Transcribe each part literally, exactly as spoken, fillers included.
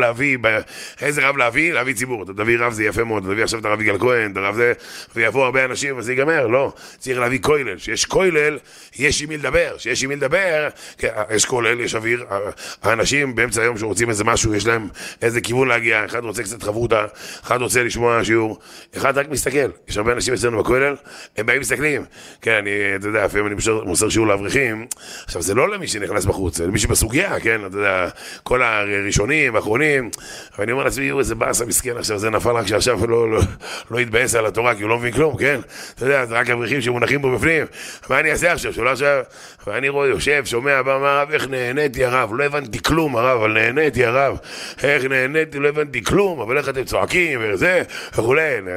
להביא, איזה רב להביא? להביא ציבור, אתה תביא רב זה יפה מאוד, תביא עכשיו את הרב יגאל כהן, את הרב זה, ויבוא הרבה אנשים וזה ייגמר, לא, צריך להביא כולל, שיש כולל, יש עם מי לדבר, שיש עם מי לדבר, יש כולל, יש אוויר, האנשים באמצע היום שרוצים איזה משהו, יש להם איזה כיוון להגיע, אחד רוצה קצת חברותה, אחד רוצה לשמוע שיעור, אחד רק מסתכל, יש הרבה אנשים אצלנו בכולל, הם באים מסתכלים, כן, אני, אתה יודע, לפעמים אני מוסר שיעור לאברכים, עכשיו זה לא למי שנכנס בחוץ, זה למי שבסוגיה, כן, אתה יודע, כל הראשונים, האחרונים, אבל אני אומר לעצמי, יהיו איזה באס המסכן, עכשיו זה נפל רק שעכשיו לא, לא, לא יתבאס על התורה, כי הוא לא מבין כלום, כן, אתה יודע, זה רק אברכים שמונחים בו בפנים, מה אני אעשה עכשיו, שלא עכשיו, ואני רואה, יושב, שומע, בא, מה הרב, איך נהניתי הרב, לא הבנתי כלום הרב, אבל נהניתי הרב, איך נהניתי, לא הבנתי כלום, אבל איך אתם צועקים, וזה, וכולי,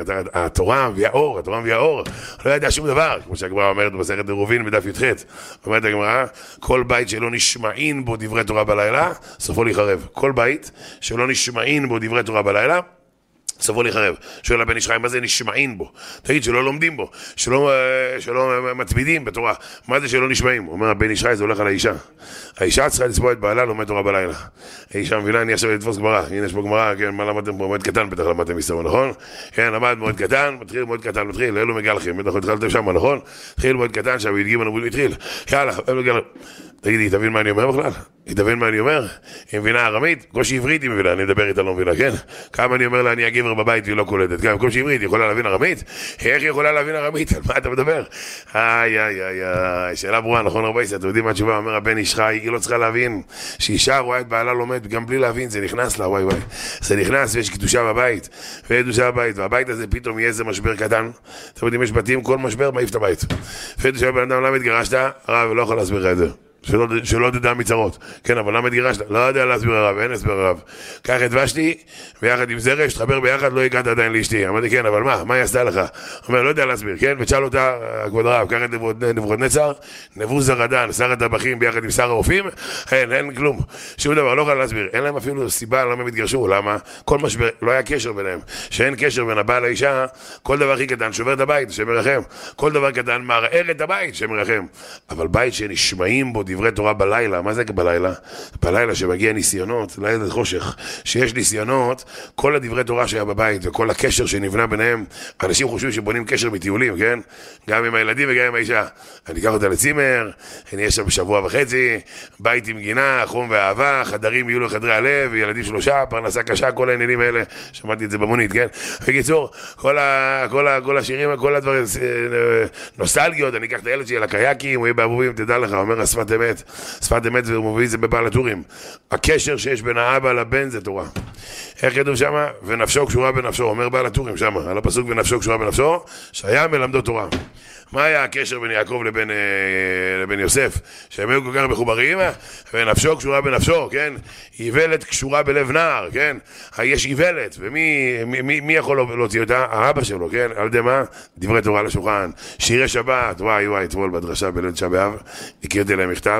התורה מביאה אור, התורה מביאה אור, לא ידע שום דבר, כמו שהגמרא אומרת במסכת עירובין בדף י"ח, אומרת הגמרא, כל בית שלא נשמעין בו דברי תורה בלילה, סופו להיחרב. כל בית שלא נשמעין בו דברי תורה בלילה, סופו להיחרב. שואל הבן איש חי, מה זה נשמעין בו? תגיד, שלא לומדים בו, שלא, שלא מצמידים בתורה. מה זה שלא נשמעים? הוא אומר, הבן איש חי, זה הולך על האישה. האישה צריכה לצבוע את בעלה, לומד תורה בלילה. האישה מבינה, אני עכשיו לתפוס גמרא. הנה יש פה גמרא, כן, מה למדתם פה? מועד קטן, בטח למדתם מסתמה, נכון? כן, למד מועד קטן, מתחיל מועד קטן, מתחיל, אלו מגלחים, בטח התחלתם שם, נכון? התחיל מועד קטן, שם ידגים לנו התחיל. יאללה, אלו מגלחים. תגידי, היא תבין מה אני אומר בכלל? היא תבין מה אני אומר? היא מבינה ארמית? קושי עברית היא מבינה, אני מדבר איתה לא מבינה, כן? כמה אני אומר לה, אני הגבר בבית והיא לא קולטת. גם קושי עברית, היא יכולה להבין ארמית? איך היא יכולה להבין ארמית? על מה אתה מדבר? איי, איי, איי, איי, שאלה ברורה, נכון רבי, אתם יודעים מה התשובה? אומר הבן איש חי, היא לא צריכה להבין שאישה רואה את בעלה לומד, גם בלי להבין, זה נכנס לה, וואי וואי. זה נכנס ויש קדושה בבית, וקדושה בבית, והבית הזה פתאום יהיה איזה משבר קטן. אתם יודעים, יש בתים, כל משבר מעיף את הבית. וקדושה בן אדם, למה התגרשת? הרב, לא יכול להסביר את זה. שלא, שלא תדע מצרות. כן, אבל למה תגירשת? לא יודע להסביר הרב, אין הסבר הרב. קח את ושתי, ויחד עם זרש, תחבר ביחד, לא הגעת עדיין לאשתי. אמרתי, כן, אבל מה? מה היא עשתה לך? אומר, לא יודע להסביר, כן? ותשאל אותה, כבוד הרב, קח את נבוכדנצר, נבוזראדן, שר הטבחים ביחד עם שר הרופאים, אין, אין כלום. שום דבר, לא יכול להסביר. אין להם אפילו סיבה למה הם התגרשו, למה? כל משבר, לא היה קשר ביניהם. שאין קשר בין הבעל לאישה, כל דבר הכי קטן שובר את הבית, שמרחם. כל דבר קטן מערער את הבית, שמרחם. אבל בית שנשמעים בו דברי תורה בלילה, מה זה בלילה? בלילה שמגיע ניסיונות, לילה זה חושך, שיש ניסיונות, כל הדברי תורה שהיה בבית וכל הקשר שנבנה ביניהם, אנשים חושבים שבונים קשר מטיולים, כן? גם עם הילדים וגם עם האישה. אני אקח אותה לצימר, אני אהיה שם בשבוע וחצי, בית עם גינה, חום ואהבה, חדרים יהיו לו חדרי הלב, ילדים שלושה, פרנסה קשה, כל העניינים האלה, שמעתי את זה במונית, כן? בקיצור, כל, ה, כל, ה, כל השירים, כל הדברים, נוסטלגיות, אני אקח את הילד שלי לקייקים, הוא יהיה באבובים, תדע לך, אומר השפת אמת, שפת אמת והוא מביא את זה בבעל הטורים. הקשר שיש בין האבא לבן זה תורה. איך כתוב שמה? ונפשו קשורה בנפשו, אומר בעל הטורים שמה, על הפסוק ונפשו קשורה בנפשו, שהיה מלמדו תורה. מה היה הקשר בין יעקב לבין, לבין יוסף? שהם היו כל כך מחוברים, ונפשו קשורה בנפשו, כן? איוולת קשורה בלב נער, כן? יש איוולת, ומי מי, מי יכול להוציא אותה? האבא שלו, כן? על ידי מה? דברי תורה לשולחן, שירי שבת, וואי וואי, אתמול בדרשה בליל תשעה באב, הכרתי להם מכתב,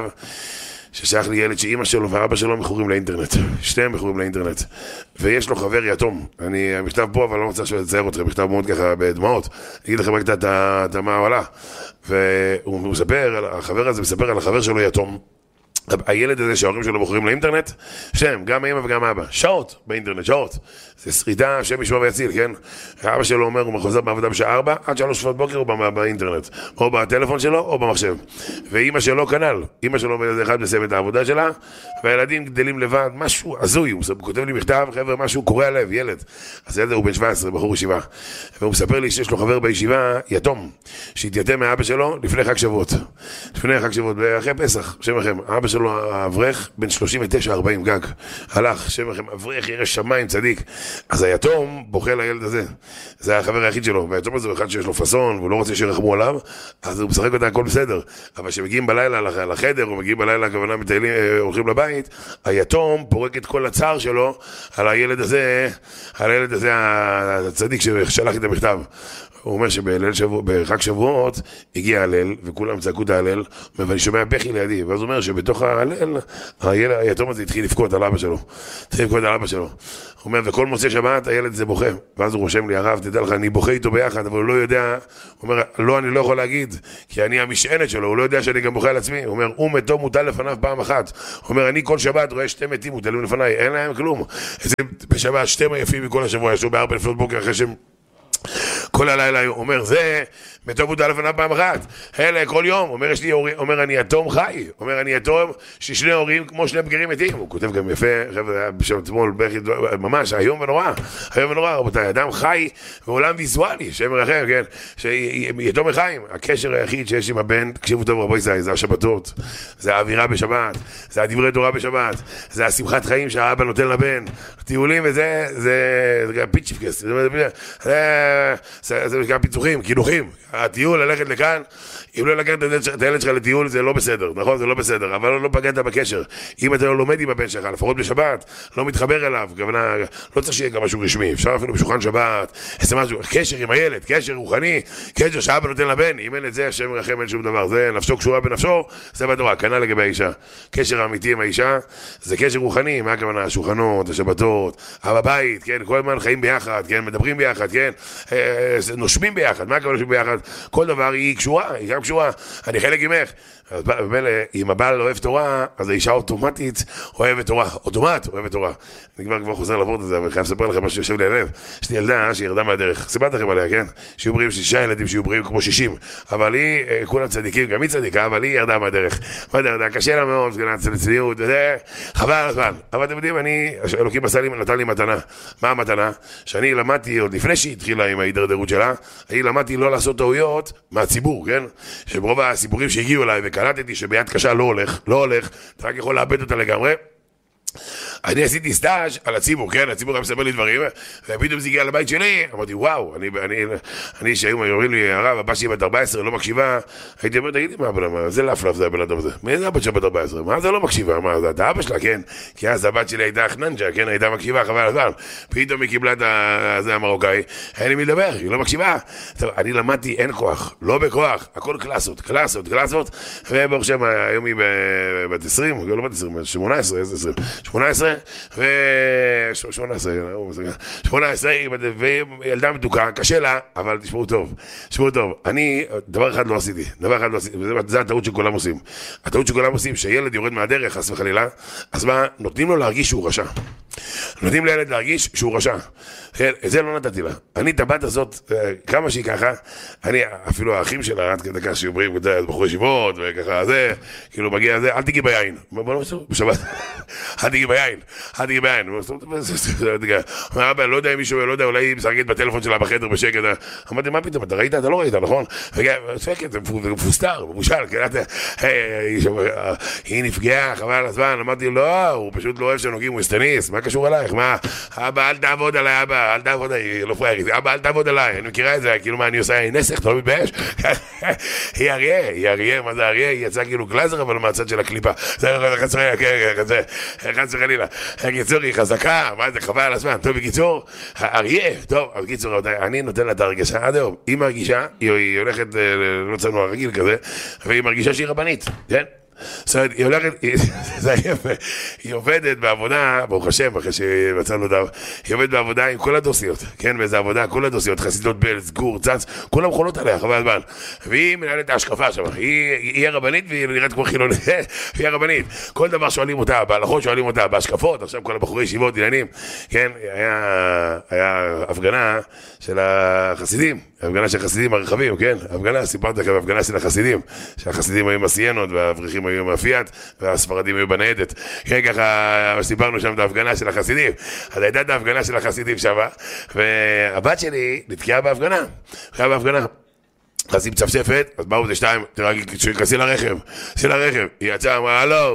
ששייך לי ילד שאימא שלו ואבא שלו מכורים לאינטרנט, שתיהם מכורים לאינטרנט, ויש לו חבר יתום. אני מכתב פה, אבל לא רוצה לצייר אתכם, מכתב מאוד ככה בדמעות, אני אגיד לכם רק את מה הוא עלה, והוא מספר, החבר הזה מספר על החבר שלו יתום, הילד הזה שההורים שלו בוחרים לאינטרנט, שם, גם האמא וגם האבא, שעות באינטרנט, שעות. זה שריטה, שם ישמע ויציל, כן? האבא שלו אומר, הוא מחוזר בעבודה בשעה ארבע, עד שלוש שפות בוקר הוא בא באינטרנט, או בטלפון שלו או במחשב. ואמא שלו כנל, אמא שלו באיזה אחד מסיים את העבודה שלה, והילדים גדלים לבד, משהו הזוי, הוא כותב לי מכתב, חבר'ה, משהו קורע לב, ילד. אז ילד הוא בן שבע עשרה, בחור ישיבה. והוא מספר לי שיש לו חבר בישיבה, יתום, שהתייתם מהאבא שלו לפני חג שבועות. לפני חג שבועות, אחרי פסח, שם לכם, האבא שלו האברך בן שלושים ותשע ארבעים גג, הלך, שם לכם, אברך ירא שמיים צדיק. אז היתום בוכה לילד הזה, זה החבר היחיד שלו, והיתום הזה הוא אחד שיש לו פסון והוא לא רוצה שירחמו עליו, אז הוא משחק אותה, הכל בסדר. אבל כשמגיעים בלילה לחדר או מגיעים בלילה, הכוונה מטיילים, הולכים לבית, היתום פורק את כל הצער שלו על הילד הזה, על הילד הזה הצדיק ששלח את המכתב. הוא אומר שבחג שבועות הגיע הלל וכולם צעקו את ההלל, ואני שומע בכי לידי, ואז הוא אומר שבתוך הלל, היתום הזה התחיל לבכות על אבא שלו, התחיל לבכות על אבא שלו. הוא אומר, וכל מוצא שבת הילד הזה בוכה, ואז הוא רושם לי, הרב, תדע לך, אני בוכה איתו ביחד, אבל הוא לא יודע, הוא אומר, לא, אני לא יכול להגיד, כי אני המשענת שלו, הוא לא יודע שאני גם בוכה על עצמי, הוא אומר, הוא מתו מוטל לפניו פעם אחת, הוא אומר, אני כל שבת רואה שתי מתים מוטלים לפניי, אין להם כלום, בשבת שתי מייפים מכל השבוע, ישו בארבע לפנות בוקר אחרי שהם כל הלילה הוא אומר, זה מתום מוטל לפניו פעם אחת, אלה כל יום, אומר, יש לי הורים, אומר, אני יתום חי, אומר, אני יתום ששני הורים כמו שני בגירים מתים, הוא כותב גם יפה, חבר'ה, בשם אתמול, ממש, היום ונורא, היום ונורא, רבותיי, אדם חי בעולם ויזואלי, שם מרחם, כן, שיתום חיים, הקשר היחיד שיש עם הבן, תקשיבו טוב רבוי זה, זה השבתות, זה האווירה בשבת, זה הדברי תורה בשבת, זה השמחת חיים שהאבא נותן לבן, טיולים וזה, זה פיצ'יפקס, זה גם פיצוחים, קינוחים, הטיול, ללכת לכאן, אם לא לקחת את הילד שלך לטיול זה לא בסדר, נכון? זה לא בסדר, אבל לא פגעת בקשר. אם אתה לא לומד עם הבן שלך, לפחות בשבת, לא מתחבר אליו, כוונה, לא צריך שיהיה גם משהו רשמי, אפשר אפילו בשולחן שבת, איזה משהו, קשר עם הילד, קשר רוחני, קשר שאבא נותן לבן, אם אין את זה, השם מרחם, אין שום דבר, זה נפשו קשורה בנפשו, זה בתורה, כנ"ל לגבי האישה. קשר אמיתי עם האישה, זה קשר רוחני, מה הכוונה? השולחנות, השבתות, הבית, כן, כל הזמן חיים ביחד, כן, מדברים ביחד, כן, נושמים ביחד, מה הכוונה נושמים ביחד? כל דבר היא קשורה, היא גם קשורה, אני חלק ממך. אז במילא, אם הבעל אוהב תורה, אז האישה אוטומטית אוהבת תורה, אוטומט אוהבת תורה. אני כבר כבר חוזר לעבוד את זה, אבל חייב לספר לכם מה שיושב לי הלב. יש לי ילדה שירדה מהדרך, סיפרת לכם עליה, כן? שיהיו בריאים שישה ילדים שיהיו בריאים כמו שישים, אבל היא, כולם צדיקים, גם היא צדיקה, אבל היא ירדה מהדרך. מה יודע, קשה לה מאוד, סגנת צניעות, וזה, חבל על הזמן. אבל אתם יודעים, אני, אלוקים עשה לי, נתן לי מתנה. מה המתנה? שאני למדתי, עוד לפני שהיא התחילה עם ההידרדרות שלה, אני למדתי לא לעשות טעויות מהציבור, כן? שברוב הסיפורים שהגיעו אליי וקלטתי שביד קשה לא הולך, לא הולך, אתה רק יכול לאבד אותה לגמרי. אני עשיתי סטאז' על הציבור, כן? הציבור היה מספר לי דברים, ופתאום זה הגיע לבית שלי, אמרתי, וואו, אני, אני, אני שהיום אומרים לי, הרב, הבא שלי בת ארבע עשרה, לא מקשיבה, הייתי אומר, תגידי, מה, מה, זה לפלף, זה הבן אדם הזה. מי זה הבת שלה בת ארבע עשרה? מה זה לא מקשיבה? מה, זה אתה אבא שלה, כן? כי אז הבת שלי הייתה חננג'ה, כן? הייתה מקשיבה, חבל הזמן. פתאום היא קיבלה את זה המרוקאי, אין לי מי לדבר, היא לא מקשיבה. טוב, אני למדתי, אין כוח, לא בכוח, הכל קלאסות, קלאסות, קלאסות, וברוך שם, היום היא בת עשרים, לא בת עשרים, שמונה עשרה, עשרים, שמונה עשרה, ו... שמונה עשרה, שמונה עשרה, וילדה מתוקה, קשה לה, אבל תשמעו טוב, תשמעו טוב, אני, דבר אחד לא עשיתי, דבר אחד לא עשיתי, וזה הטעות שכולם עושים. הטעות שכולם עושים, שילד יורד מהדרך, חס וחלילה, אז מה, נותנים לו להרגיש שהוא רשע. נותנים לילד להרגיש שהוא רשע. את זה לא נתתי לה. אני את הבת הזאת, כמה שהיא ככה, אני, אפילו האחים שלה, עד כדי כך שאומרים, בחורי ישיבות, וככה זה, כאילו מגיע זה, אל תגיעי ביין. בוא לא מסתכל, בשבת, אל תגיעי ביין, אל תגיעי ביין. אומר, אבא, לא יודע אם מישהו, לא יודע, אולי היא משחקת בטלפון שלה בחדר בשקט. אמרתי, מה פתאום, אתה ראית? אתה לא ראית, נכון? ושקט, זה מפוסטר, מבושל, היא נפגעה, חבל על הזמן. אמרתי, לא, הוא פשוט לא אוהב שנוגעים, הוא אסטניס, מה קשור עלייך? מה? אבא, אל תעבוד עליי, אבא, אל תעבוד עליי, לא פריירית, אבא, אל תעבוד עליי, אני מכירה את זה, כאילו מה, אני עושה נסך, אתה לא מתבייש? היא אריה, היא אריה, מה זה אריה? היא יצאה כאילו גלזר, אבל מהצד של הקליפה. זה חצריה, כן, זה, חצר חלילה. בקיצור, היא חזקה, מה זה, חבל על הזמן. טוב, בקיצור, אריה, טוב, בקיצור, אני נותן לה את הרגשה, עד היום, היא מרגישה, היא הולכת, לא צנוע רגיל כזה, והיא מרגישה שהיא רבנית, כן? זאת אומרת, היא הולכת, זה יפה, היא עובדת בעבודה, ברוך השם, אחרי שמצאנו אותה, היא עובדת בעבודה עם כל הדוסיות, כן, באיזה עבודה, כל הדוסיות, חסידות בלז, גור, צץ, כולם חולות עליה, חבל הזמן, והיא מנהלת ההשקפה שם, היא הרבנית והיא נראית כמו חילונית, היא הרבנית, כל דבר שואלים אותה, בהלכות שואלים אותה, בהשקפות, עכשיו כל הבחורי ישיבות, עניינים, כן, היה הפגנה של החסידים, הפגנה של החסידים הרחבים, כן, הפגנה, סיפרתי לכם, הפגנה של החסידים, שהחסידים היו מסיינות והאברכים היו מהפיאט והספרדים היו בניידת, כן, ככה סיפרנו שם את ההפגנה של החסידים, אז הייתה את ההפגנה של החסידים שם, והבת שלי נתקעה בהפגנה, נתקעה בהפגנה, אז היא מצפצפת, אז באו זה שתיים, כנסי לרכב, כנסי לרכב, היא יצאה, אמרה, הלו,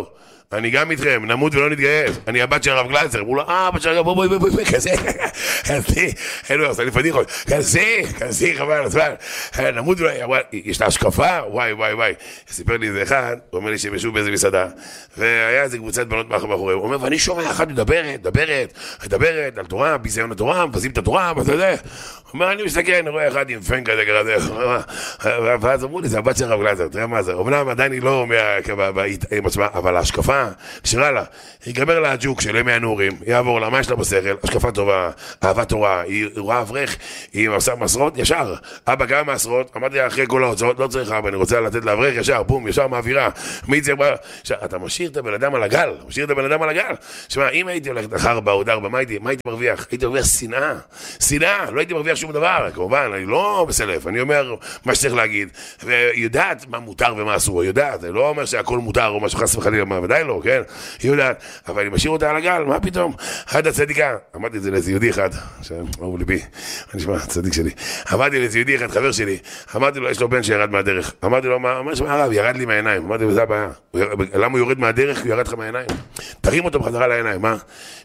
אני גם איתכם, נמות ולא נתגייס. אני הבת של הרב גלייצר. אמרו לו, אה, הבת של הרב, בואי, בואי, בואי, כזה, כנסי, אלו, עושה לי פדיחות, כנסי, כנסי, חבל על הזמן, נמות ולא, יש לה השקפה, וואי, וואי, וואי. סיפר לי איזה אחד, הוא אומר לי שהם ישבו באיזה מסעדה, והיה איזה קבוצת בנות מאחוריהם, הוא אומר, ואני שומע אחת מדברת, מדברת, מדברת על תורה, ביזיון התורה, מבזים את התורה, ואתה יודע, הוא אומר, אני מסתכל, אני רואה אחד עם פן כזה כזה, ואז אמרו לי, זה הבת של הרב גלייצר, תראה מה זה, אמנם עדיין היא לא עם עצמה, אבל ההשקפה נשארה לה, ייגמר לה הג'וק של ימי הנעורים, יעבור לה, מה יש לה בשכל? השקפה טובה, אהבת תורה, היא רואה אברך, היא עושה מסרות, ישר, אבא כמה מסרות, אמרתי לה אחרי כל ההוצאות, לא צריך אבא, אני רוצה לתת לאברך, ישר, בום, ישר מעבירה, מי צריך, אתה משאיר את הבן אדם על הגל, משאיר את הבן אדם על הגל, שמע, אם הייתי הולכת אחר בעוד ארבע, מה הייתי, מה הייתי מרוויח? הייתי מרוויח שנאה, שנאה, לא הייתי מרוויח שום דבר, כמובן, אני לא בסלף, אני אומר מה שצריך להגיד, ויודעת מה מותר ומה אסור, יודעת, אני לא אומר שהכל מותר או משהו חס וחלילה, מה, ודאי לא, כן? יודעת, אבל אני משאיר אותה על הגל, מה פתאום? עד הצדיקה, אמרתי את זה לאיזה יהודי אחד, שאהוב ליבי, אני נשמע, צדיק שלי, אמרתי לאיזה יהודי אחד, חבר שלי, אמרתי לו, יש לו בן שירד מהדרך, אמרתי לו, מה, מה שמע הרב, ירד לי מהעיניים, אמרתי לו, זה הבעיה, למה הוא יורד מהדרך? הוא ירד לך מהעיניים, תרים אותו בחזרה לעיניים, מה?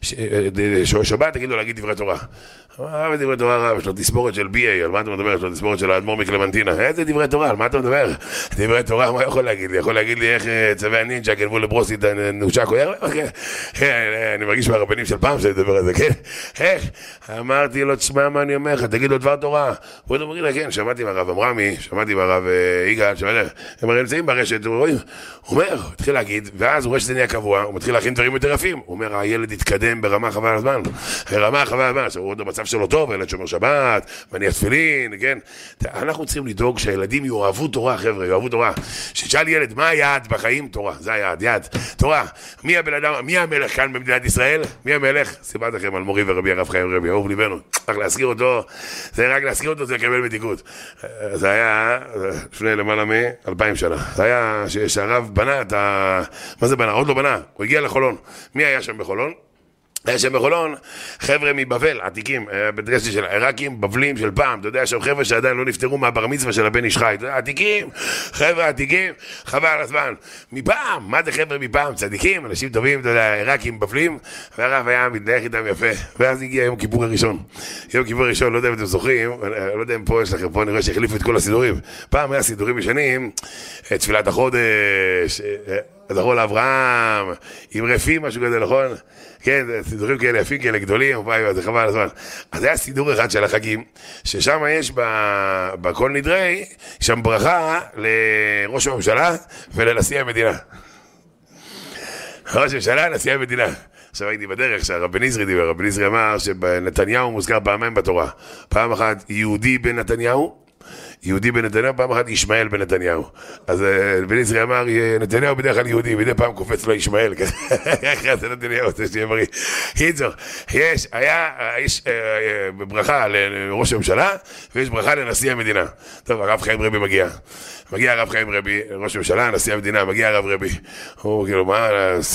שבת, תגיד לו להגיד דברי תורה. הרב את דברי תורה רב, יש לו תספורת של בי איי, על מה אתה מדבר? יש לו תספורת של האדמו"ר מקלמנטינה. איזה דברי תורה, על מה אתה מדבר? דברי תורה, מה יכול להגיד לי? יכול להגיד לי איך צווי הנינג'ה גנבו לברוסית נושק או ירח? אני מרגיש מהרבנים של פעם שאני מדבר על זה, כן? איך? אמרתי לו, תשמע מה אני אומר לך, תגיד לו דבר תורה. הוא אומר לי, כן, שמעתי מהרב אמרמי, שמעתי מהרב יגאל, שמעתי, הם הרי נמצאים ברשת, הוא אומר, הוא התחיל להגיד, ואז הוא רואה שזה נהיה קבוע, הוא מתחיל להכין דברים יותר יפים. הוא אומר, הילד יתקדם ברמה חבל הזמן, ברמה חבל הזמן, שהוא עוד במצב שלו טוב, ילד שומר שבת, מניח תפילין, כן? אנחנו צריכים לדאוג שהילדים יאהבו תורה, חבר'ה, יאהבו תורה. שתשאל ילד, מה היעד בחיים? תורה, זה היעד, יעד, תורה. מי הבן אדם, מי המלך כאן במדינת ישראל? מי המלך? סיפרת לכם על מורי ורבי הרב חיים רבי, אהוב ליבנו. רק להזכיר אותו, זה רק להזכיר אותו, זה לקבל מתיקות. זה היה לפני למעלה מאלפיים שנה. זה היה שהרב בנה את ה... מה זה בנה? עוד לא בנה. הוא הגיע לחולון. מי היה שם בחולון? היה שם בחולון, חבר'ה מבבל, עתיקים, בדרשת של עיראקים, בבלים של פעם, אתה יודע, שם חבר'ה שעדיין לא נפטרו מהבר מצווה של הבן איש חי, אתה יודע, עתיקים, חבר'ה עתיקים, חבל על הזמן, מפעם, מה זה חבר'ה מפעם, צדיקים, אנשים טובים, אתה יודע, עיראקים, בבלים, והרב היה מתנהג איתם יפה, ואז הגיע יום כיפור הראשון, יום כיפור הראשון, לא יודע אם אתם זוכרים, לא יודע אם פה יש לכם, פה אני רואה שהחליפו את כל הסידורים, פעם היה סידורים ישנים, תפילת החודש, זכור לאברהם, עם רפים, משהו כזה, נכון? כן, סידורים כאלה יפים, כאלה גדולים, וואי, זה חבל הזמן. אז היה סידור אחד של החגים, ששם יש בכל נדרי, שם ברכה לראש הממשלה ולנשיא המדינה. ראש הממשלה, נשיא המדינה. עכשיו הייתי בדרך שהרב בן יזרי דיבר, רב בן יזרי אמר שבנתניהו מוזכר פעמיים בתורה. פעם אחת יהודי בן נתניהו, יהודי בנתניהו, פעם אחת ישמעאל בנתניהו. אז בן יזרי אמר, נתניהו בדרך כלל יהודי, מדי פעם קופץ לו ישמעאל, ככה זה נתניהו, זה שיהיה בריא. קיצור, יש, היה, יש ברכה לראש הממשלה, ויש ברכה לנשיא המדינה. טוב, הרב חיים רבי מגיע. מגיע הרב חיים רבי, ראש הממשלה, נשיא המדינה, מגיע הרב רבי. הוא כאילו, מה,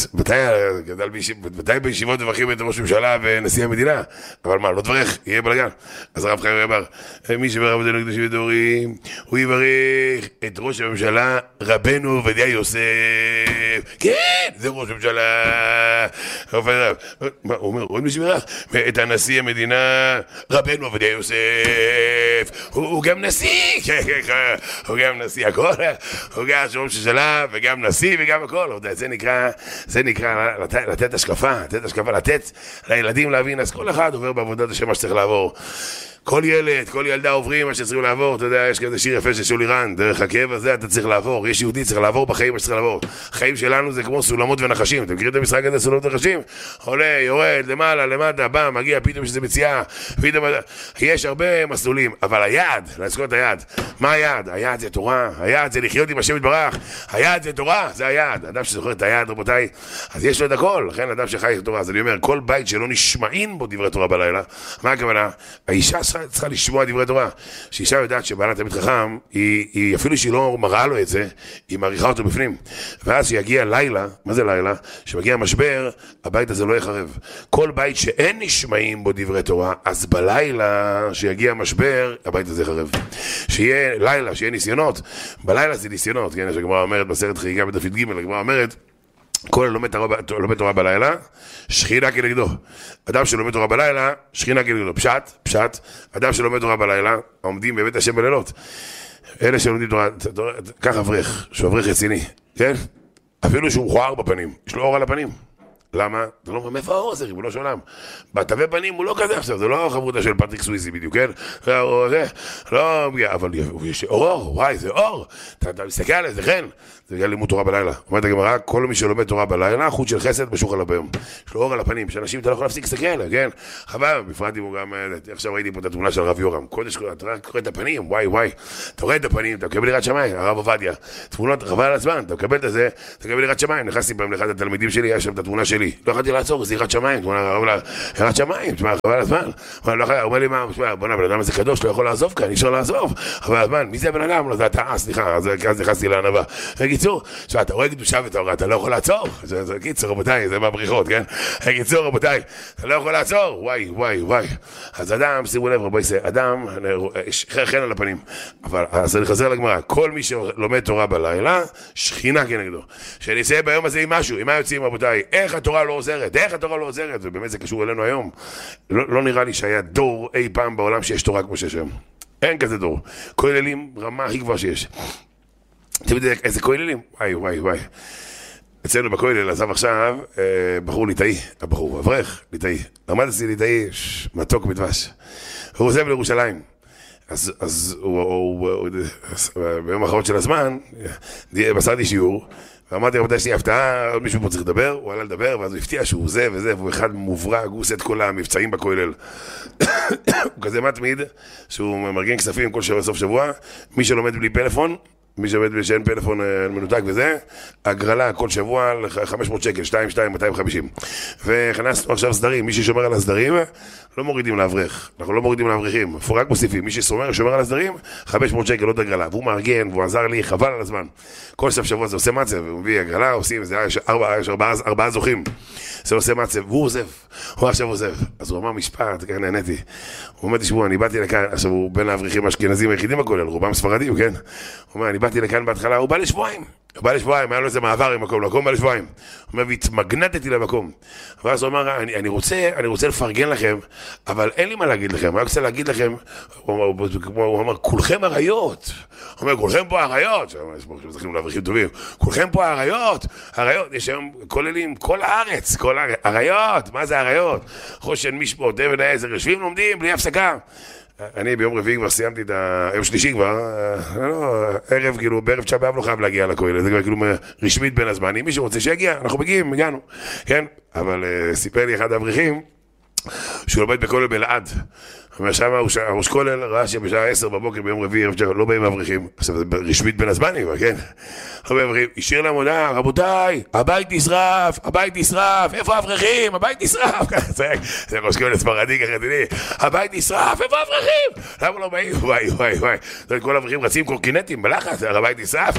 מתי בישיבות מברכים את ראש הממשלה ונשיא המדינה? אבל מה, לא תברך, יהיה בלגן. אז הרב חיים רבי אמר, מי שברך בדנו קדושים ודורים, הוא יברך את ראש הממשלה, רבנו עובדיה יוסף. כן, זה ראש הממשלה. הוא אומר, עוד מי שברך? את הנשיא המדינה, רבנו עובדיה יוסף. הוא גם נשיא, הוא גם נשיא. הכל, הוא גם ראש הממשלה וגם נשיא וגם הכל, זה נקרא, זה נקרא לתת השקפה, לתת השקפה, לתת לילדים להבין, אז כל אחד עובר בעבודת השם מה שצריך לעבור. כל ילד, כל ילדה עוברים מה שצריכים לעבור, אתה יודע, יש כזה שיר יפה של שולי רן, דרך הכאב הזה אתה צריך לעבור, יש יהודי צריך לעבור בחיים מה שצריך לעבור. החיים שלנו זה כמו סולמות ונחשים, אתם מכירים את המשחק הזה, סולמות ונחשים? עולה, יורד, למעלה, למטה, בא, מגיע, פתאום שזה מציאה, פתאום, יש הרבה מסלולים, אבל היעד, להזכור את היעד, מה היעד? היעד זה תורה, היעד זה לחיות עם השם יתברך, היעד זה תורה, זה היעד, אדם שזוכר את היעד, רבותיי, אז יש לו את הכל, לכן אדם שחי את התורה, אז אני אומר, כל בית שלא נשמעים בו דברי תורה בלילה, מה הכוונה? האישה צריכה לשמוע דברי תורה. שאישה יודעת שבעלת תמיד חכם, היא, היא אפילו שהיא לא מראה לו את זה, היא מעריכה אותו בפנים. ואז שיגיע לילה, מה זה לילה? שמגיע משבר, הבית הזה לא יחרב. כל בית שאין נשמעים בו דברי תורה, אז בלילה שיגיע משבר, הבית הזה יחרב. שיהיה לילה, שיהיה ניסיונות. בלילה זה ניסיונות, כן? שהגמרא אומרת בסרט חגיגה בדף ג', הגמרא אומרת, כל לומד תורה בלילה, שכינה כנגדו. אדם שלומד תורה בלילה, שכינה כנגדו. פשט, פשט, אדם שלומד תורה בלילה, עומדים בבית השם בלילות. אלה שלומדים תורה, כך אברך, שהוא אברך רציני, כן? אפילו שהוא מכוער בפנים, יש לו אור על הפנים. למה? אתה לא אומר, מאיפה האור הזה, ריבונו של עולם? בתווי פנים הוא לא כזה עכשיו, זה לא חברותה של פטריק סוויסי בדיוק, כן? זה, לא, אבל יש אור, וואי, זה אור. אתה מסתכל על זה, כן? זה בגלל לימוד תורה בלילה. אומרת הגמרא, כל מי שלומד תורה בלילה, חוט של חסד משוך עליו ביום. יש לו אור על הפנים, שאנשים אתה לא יכול להפסיק להסתכל, כן? חבל, בפרט אם הוא גם, עכשיו ראיתי פה את התמונה של הרב יורם, קודש, אתה רואה את הפנים, וואי, וואי, אתה רואה את הפנים, אתה מקבל יראת שמיים, הרב עובדיה, תמונות חבל על הזמן, אתה מקבל את זה, אתה מקבל יראת שמיים. נכנסתי פעם לאחד התלמידים שלי, היה שם את התמונה שלי. לא יכולתי לעצור, זה יראת שמיים, יראת שמיים, תשמע, חבל על הזמן. הוא אומר לי, מה, בוא נע, בן אדם הזה קדוש, לא יכול לעזוב כאן, אי אפשר לעזוב. חבל על הזמן, מי זה בן אדם? לא, זה אתה, סליחה, אז נכנסתי לענווה. בקיצור, אתה רואה קדושה וטהרה, אתה לא יכול לעצור. זה קיצור, רבותיי, זה מהבריחות, כן? קיצור, רבותיי, אתה לא יכול לעצור. וואי, וואי, וואי. אז אדם, שימו לב, רבוי, אדם, חן על הפנים. אבל, אז אני חוזר לגמרא, כל מי שלומד תורה בלילה, שכינה כנגדו. שנצא ביום הזה עם משהו, עם מה יוצאים, רבותיי? איך התורה לא עוזרת? איך התורה לא עוזרת? ובאמת זה קשור אלינו היום. לא, לא נראה לי שהיה דור אי פעם בעולם שיש תורה כמו שיש היום. אין כזה דור. כוללים רמה הכי גבוהה שיש. אתם יודעים איזה כוללים? וואי, וואי, וואי. אצלנו בכולל עזב עכשיו בחור ליטאי, הבחור, אברך, ליטאי. למד אצלי ליטאי, מתוק מדבש. הוא עוזב לירושלים. אז, אז הוא, הוא, הוא, ביום האחרון של הזמן, מסרתי שיעור, ואמרתי, רבותיי, יש לי הפתעה, עוד מישהו פה צריך לדבר, הוא עלה לדבר, ואז הוא הפתיע שהוא זה וזה, והוא אחד מוברג, הוא עושה את כל המבצעים בכולל. הוא כזה מתמיד, שהוא מרגן כספים כל שבוע, סוף שבוע, מי שלומד בלי פלאפון, מי שעובד שאין פלאפון מנותק וזה, הגרלה כל שבוע ל-חמש מאות שקל, שתיים, שתיים, מאתיים וחמישים. וכנסנו עכשיו סדרים, מי ששומר על הסדרים, לא מורידים לאברך, אנחנו לא מורידים לאברכים, רק מוסיפים, מי ששומר, שומר על הסדרים, חמש מאות שקל, לא הגרלה, והוא מארגן, והוא עזר לי, חבל על הזמן. כל סוף שבוע זה עושה מצב, הוא מביא הגרלה, עושים, זה יש ארבעה, יש ארבעה, ארבעה זוכים, זה עושה מצב, והוא עוזב, הוא עכשיו עוזב. אז הוא אמר משפט, ככה נהניתי. הוא אומר, תשמעו, אני באתי לכאן, עכשיו הוא בין האברכים האשכנזים היחידים בכולל, רובם ספרדים, כן? הוא אומר, אני באתי לכאן בהתחלה, הוא בא לשבועיים. הוא בא לשבועיים, היה לו איזה מעבר עם מקום, לקום בא לשבועיים. הוא אומר, והתמגנתתי למקום. ואז הוא אמר, אני, אני רוצה, אני רוצה לפרגן לכם, אבל אין לי מה להגיד לכם. אני רוצה להגיד לכם, הוא אמר, הוא אמר, כולכם עריות. הוא אומר, כולכם פה עריות. זכינו לאברכים טובים. כולכם פה עריות. עריות, יש היום כוללים, כל הארץ, כל הארץ. עריות, מה זה עריות? חושן משפט, אבן העזר, יושבים לומדים בלי הפסקה. אני ביום רביעי כבר סיימתי את היום שלישי כבר, לא, ערב, כאילו, בערב תשעה באב לא חייב להגיע לכולל, זה כבר כאילו רשמית בין הזמנים, מי שרוצה שיגיע, אנחנו מגיעים, הגענו, כן? אבל סיפר לי אחד האברכים, שהוא לומד בכולל בלעד, ושם הראש כולל ראה שבשעה עשר בבוקר ביום רביעי, לא באים האברכים, עכשיו זה רשמית בין הזמנים, כן? לא באים האברכים, השאיר להם הודעה, רבותיי, הבית נשרף, הבית נשרף, איפה האברכים? הבית נשרף, זה ראש כולל ספרדי ככה, תראי, הבית נשרף, איפה האברכים? למה לא באים? וואי, וואי, וואי, כל האברכים רצים קורקינטים בלחץ, הבית נשרף,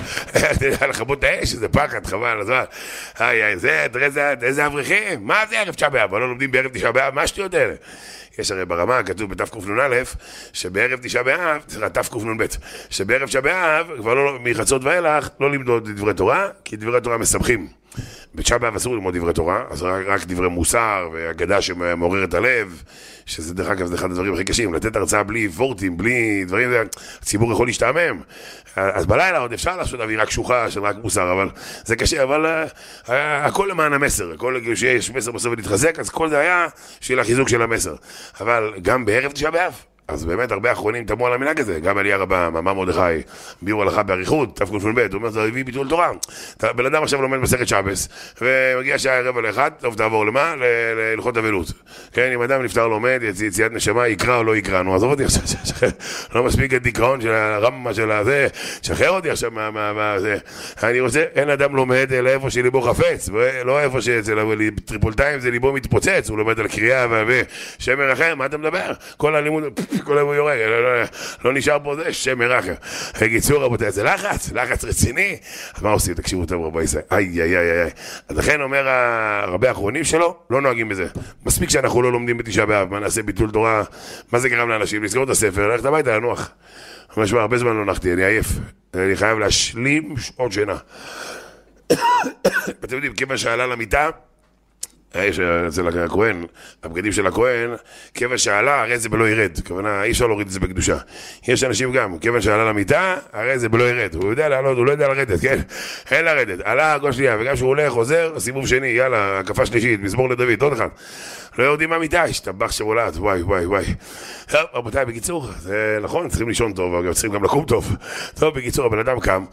לחבות את האש, זה פחד, חבל, הזמן, איי, זה, איזה אברכים? מה זה ערב תשעה באב? לא לומדים בערב תשעה באב, מה שטויות האלה? יש הרי ברמה, כתוב בתף קנ"א, שבערב תשעה באב, זה תף קנ"ב, שבערב תשעה באב, כבר לא, מחצות ואילך, לא למדוד דברי תורה, כי דברי תורה מסמכים. בתשעה באב אסור ללמוד דברי תורה, אז רק, רק דברי מוסר, והגדה שמעורר את הלב, שזה דרך אגב, זה אחד הדברים הכי קשים, לתת הרצאה בלי וורטים, בלי דברים, הציבור יכול להשתעמם. אז בלילה עוד אפשר לעשות אווירה קשוחה של רק מוסר, אבל זה קשה, אבל uh, הכל למען המסר, הכל שיש מסר בסוף ולהתחזק, אז כל זה היה של החיזוק של המסר. אבל גם בערב תשעה באב, אז באמת הרבה אחרונים תמו על המנהג הזה, גם עלי הרבה, מאמר מרדכי, ביאור הלכה באריכות, תף קנ"ב, הוא אומר, זה הביא ביטול תורה. בן אדם עכשיו לומד מסכת שבס, ומגיע שעה רבע לאחד, טוב תעבור למה? להלכות אבלות. כן, אם אדם נפטר לומד, יציאת נשמה, יקרא או לא יקרא, נו, עזוב אותי עכשיו, לא מספיק את דיכאון של הרמה של הזה, שחרר אותי עכשיו מה זה. אני רוצה, אין אדם לומד אלא איפה שליבו חפץ, לא איפה שטריפולטאים זה ליבו מתפוצץ, הוא לומד על קריאה ושמר אחר, מה אתה מדבר? כל הלימוד כל היום הוא יורק, לא, לא, לא נשאר פה זה, שם מרחם. בקיצור, רבותיי, זה לחץ, לחץ רציני. אז מה עושים? תקשיבו טוב, רבי ישראל. איי, איי, איי, איי. אז לכן אומר הרבה האחרונים שלו, לא נוהגים בזה. מספיק שאנחנו לא לומדים בתשעה באב, מה נעשה ביטול תורה, מה זה גרם לאנשים? לסגור את הספר, ללכת הביתה, לנוח. ממש הרבה זמן לא נחתי, אני עייף. אני חייב להשלים שעות שינה. אתם יודעים, כיוון שעלה למיטה, יש אצל הכהן, הבגדים של הכהן, כיוון שעלה, הרי זה בלא ירד. כוונה, אי אפשר להוריד את זה בקדושה. יש אנשים גם, כיוון שעלה למיטה, הרי זה בלא ירד. הוא יודע לעלות, הוא לא יודע לרדת, כן? אין לרדת. עלה הכל שנייה, וגם שהוא הולך, חוזר, סיבוב שני, יאללה, הקפה שלישית, מזמור לדוד, עוד אחד. לא יורדים מהמיטה, השתבח שמולד, וואי, וואי, וואי. טוב, רבותיי, בקיצור, זה נכון, צריכים לישון טוב, אבל צריכים גם לקום טוב. טוב, בקיצור, הבן אדם קם.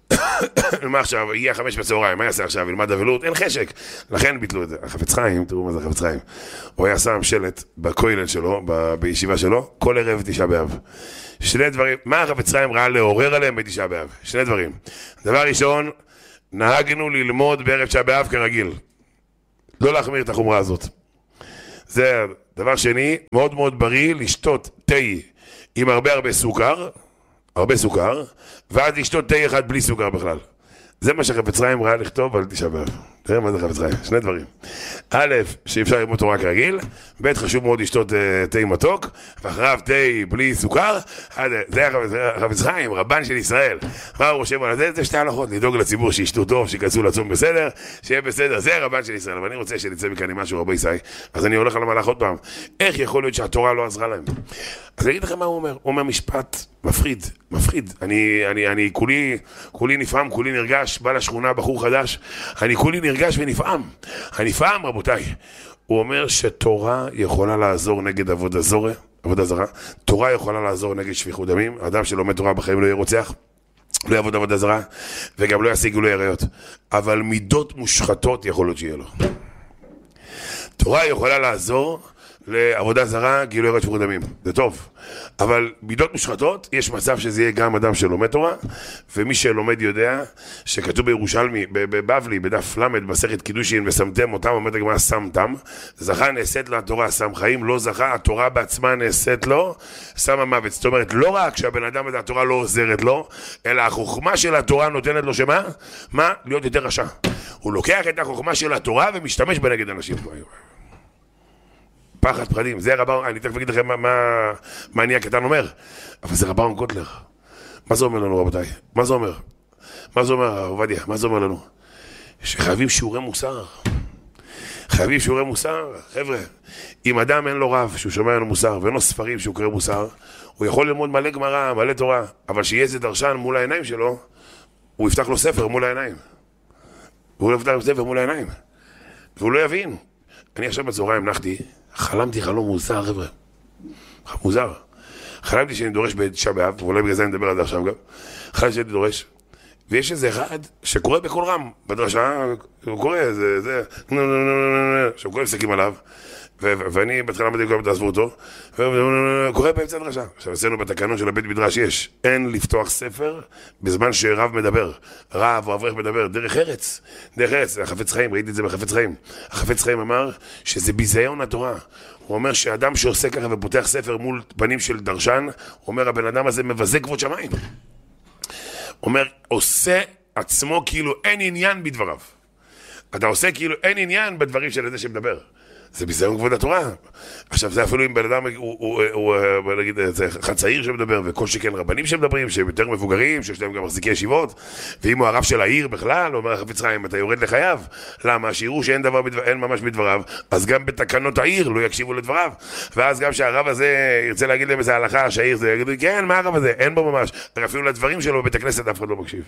מה עכשיו, הגיע חמש בצהריים, מה יעשה עכשיו? ילמד אבלות? אין חשק. לכן ביטלו את זה. החפץ חיים, תראו מה זה החפץ חיים. הוא היה שם שלט בכולל שלו, ב- בישיבה שלו, כל ערב תשעה באב. שני דברים, מה החפץ חיים ראה לעורר עליהם בתשעה באב? שני דברים. דבר ראשון, נהגנו ללמוד בערב תשעה באב כרגיל. לא להחמיר את החומרה הזאת. זה דבר שני, מאוד מאוד בריא לשתות תה עם הרבה הרבה סוכר, הרבה סוכר, ואז לשתות תה אחד בלי סוכר בכלל. זה מה שחפץ חיים ראה לכתוב על תשעה באב. תראה מה זה חפץ חיים, שני דברים. א', שאפשר ללמוד תורה כרגיל, ב', חשוב מאוד לשתות תה מתוק, ואחריו תה בלי סוכר. זה החפץ חיים, רבן של ישראל. מה הוא רושם על זה? זה שתי הלכות, לדאוג לציבור שישתו טוב, שיכנסו לצום בסדר, שיהיה בסדר, זה רבן של ישראל. ואני רוצה שנצא מכאן עם משהו רבי ישראל, אז אני הולך על המהלך עוד פעם. איך יכול להיות שהתורה לא עזרה להם? אז אני אגיד לכם מה הוא אומר. הוא אומר משפט מפחיד, מפחיד. אני, אני, אני כולי, כולי נפעם, כולי נרגש, בא לשכונה בחור חדש, אני כולי נרגש ונפעם. אני נפעם, רבותיי. הוא אומר שתורה יכולה לעזור נגד עבודה זרה, עבודה זרה. תורה יכולה לעזור נגד שפיכות דמים. אדם שלומד תורה בחיים לא יהיה רוצח, לא יעבוד עבודה זרה, וגם לא ישיג גילוי עריות. אבל מידות מושחתות יכולות שיהיה לו. תורה יכולה לעזור לעבודה זרה, גילוי עריות, שפיכות דמים. זה טוב. אבל מידות מושחתות, יש מצב שזה יהיה גם אדם שלומד תורה, ומי שלומד יודע שכתוב בירושלמי, בבבלי, בדף למד, מסכת קידושין, ושמתם אותם, אומרת הגמרא שמתם, זכה נעשית לה התורה, שם חיים, לא זכה, התורה בעצמה נעשית לו, שם המוות. זאת אומרת, לא רק שהבן אדם הזה, התורה לא עוזרת לו, אלא החוכמה של התורה נותנת לו שמה? מה? להיות יותר רשע. הוא לוקח את החוכמה של התורה ומשתמש בנגד אנשים. פחד, פחדים, זה רב אהרון, אני תכף אגיד לכם מה, מה, מה אני הקטן אומר, אבל זה רב אהרון קוטלר. מה זה אומר לנו, רבותיי? מה זה אומר? מה זה אומר, עובדיה? מה זה אומר לנו? שחייבים שיעורי מוסר. חייבים שיעורי מוסר, חבר'ה. אם אדם אין לו רב שהוא שומע לנו מוסר, ואין לו ספרים שהוא קורא מוסר, הוא יכול ללמוד מלא גמרא, מלא תורה, אבל שיהיה איזה דרשן מול העיניים שלו, הוא יפתח לו ספר מול העיניים. הוא יפתח לו ספר מול העיניים. והוא לא יבין. אני עכשיו בצהריים נחתי, חלמתי חלום מוזר, חבר'ה. מוזר. חלמתי שאני דורש בתשעה באב, ואולי בגלל זה אני מדבר על זה עכשיו גם. חלמתי שאני דורש, ויש איזה אחד שקורא בכל רם, בדרשה, הוא קורא, זה, זה, נו, נו, נו, נו, נו, שהוא קורא פסקים עליו, ואני בהתחלה אמרתי לכם, תעזבו אותו, וקורא באמצע הדרשה. עכשיו, אצלנו בתקנון של הבית מדרש יש, אין לפתוח ספר בזמן שרב מדבר, רב או אברך מדבר, דרך ארץ, דרך ארץ, החפץ חיים, ראיתי את זה בחפץ חיים. החפץ חיים אמר שזה ביזיון התורה. הוא אומר שאדם שעושה ככה ופותח ספר מול פנים של דרשן, הוא אומר, הבן אדם הזה מבזה כבוד שמיים. הוא אומר, עושה עצמו כאילו אין עניין בדבריו. אתה עושה כאילו אין עניין בדברים של זה שמדבר. זה ביזיון כבוד התורה. עכשיו זה אפילו אם בן אדם הוא נגיד אחד צעיר שמדבר, וכל שכן רבנים שמדברים, שהם יותר מבוגרים, שיש להם גם מחזיקי ישיבות, ואם הוא הרב של העיר בכלל, הוא אומר החפץ חיים, אתה יורד לחייו. למה? שיראו שאין דבר, אין ממש בדבריו, אז גם בתקנות העיר לא יקשיבו לדבריו. ואז גם שהרב הזה ירצה להגיד להם איזה הלכה, שהעיר זה יגידו, כן, מה הרב הזה? אין בו ממש. אפילו לדברים שלו בבית הכנסת אף אחד לא מקשיב.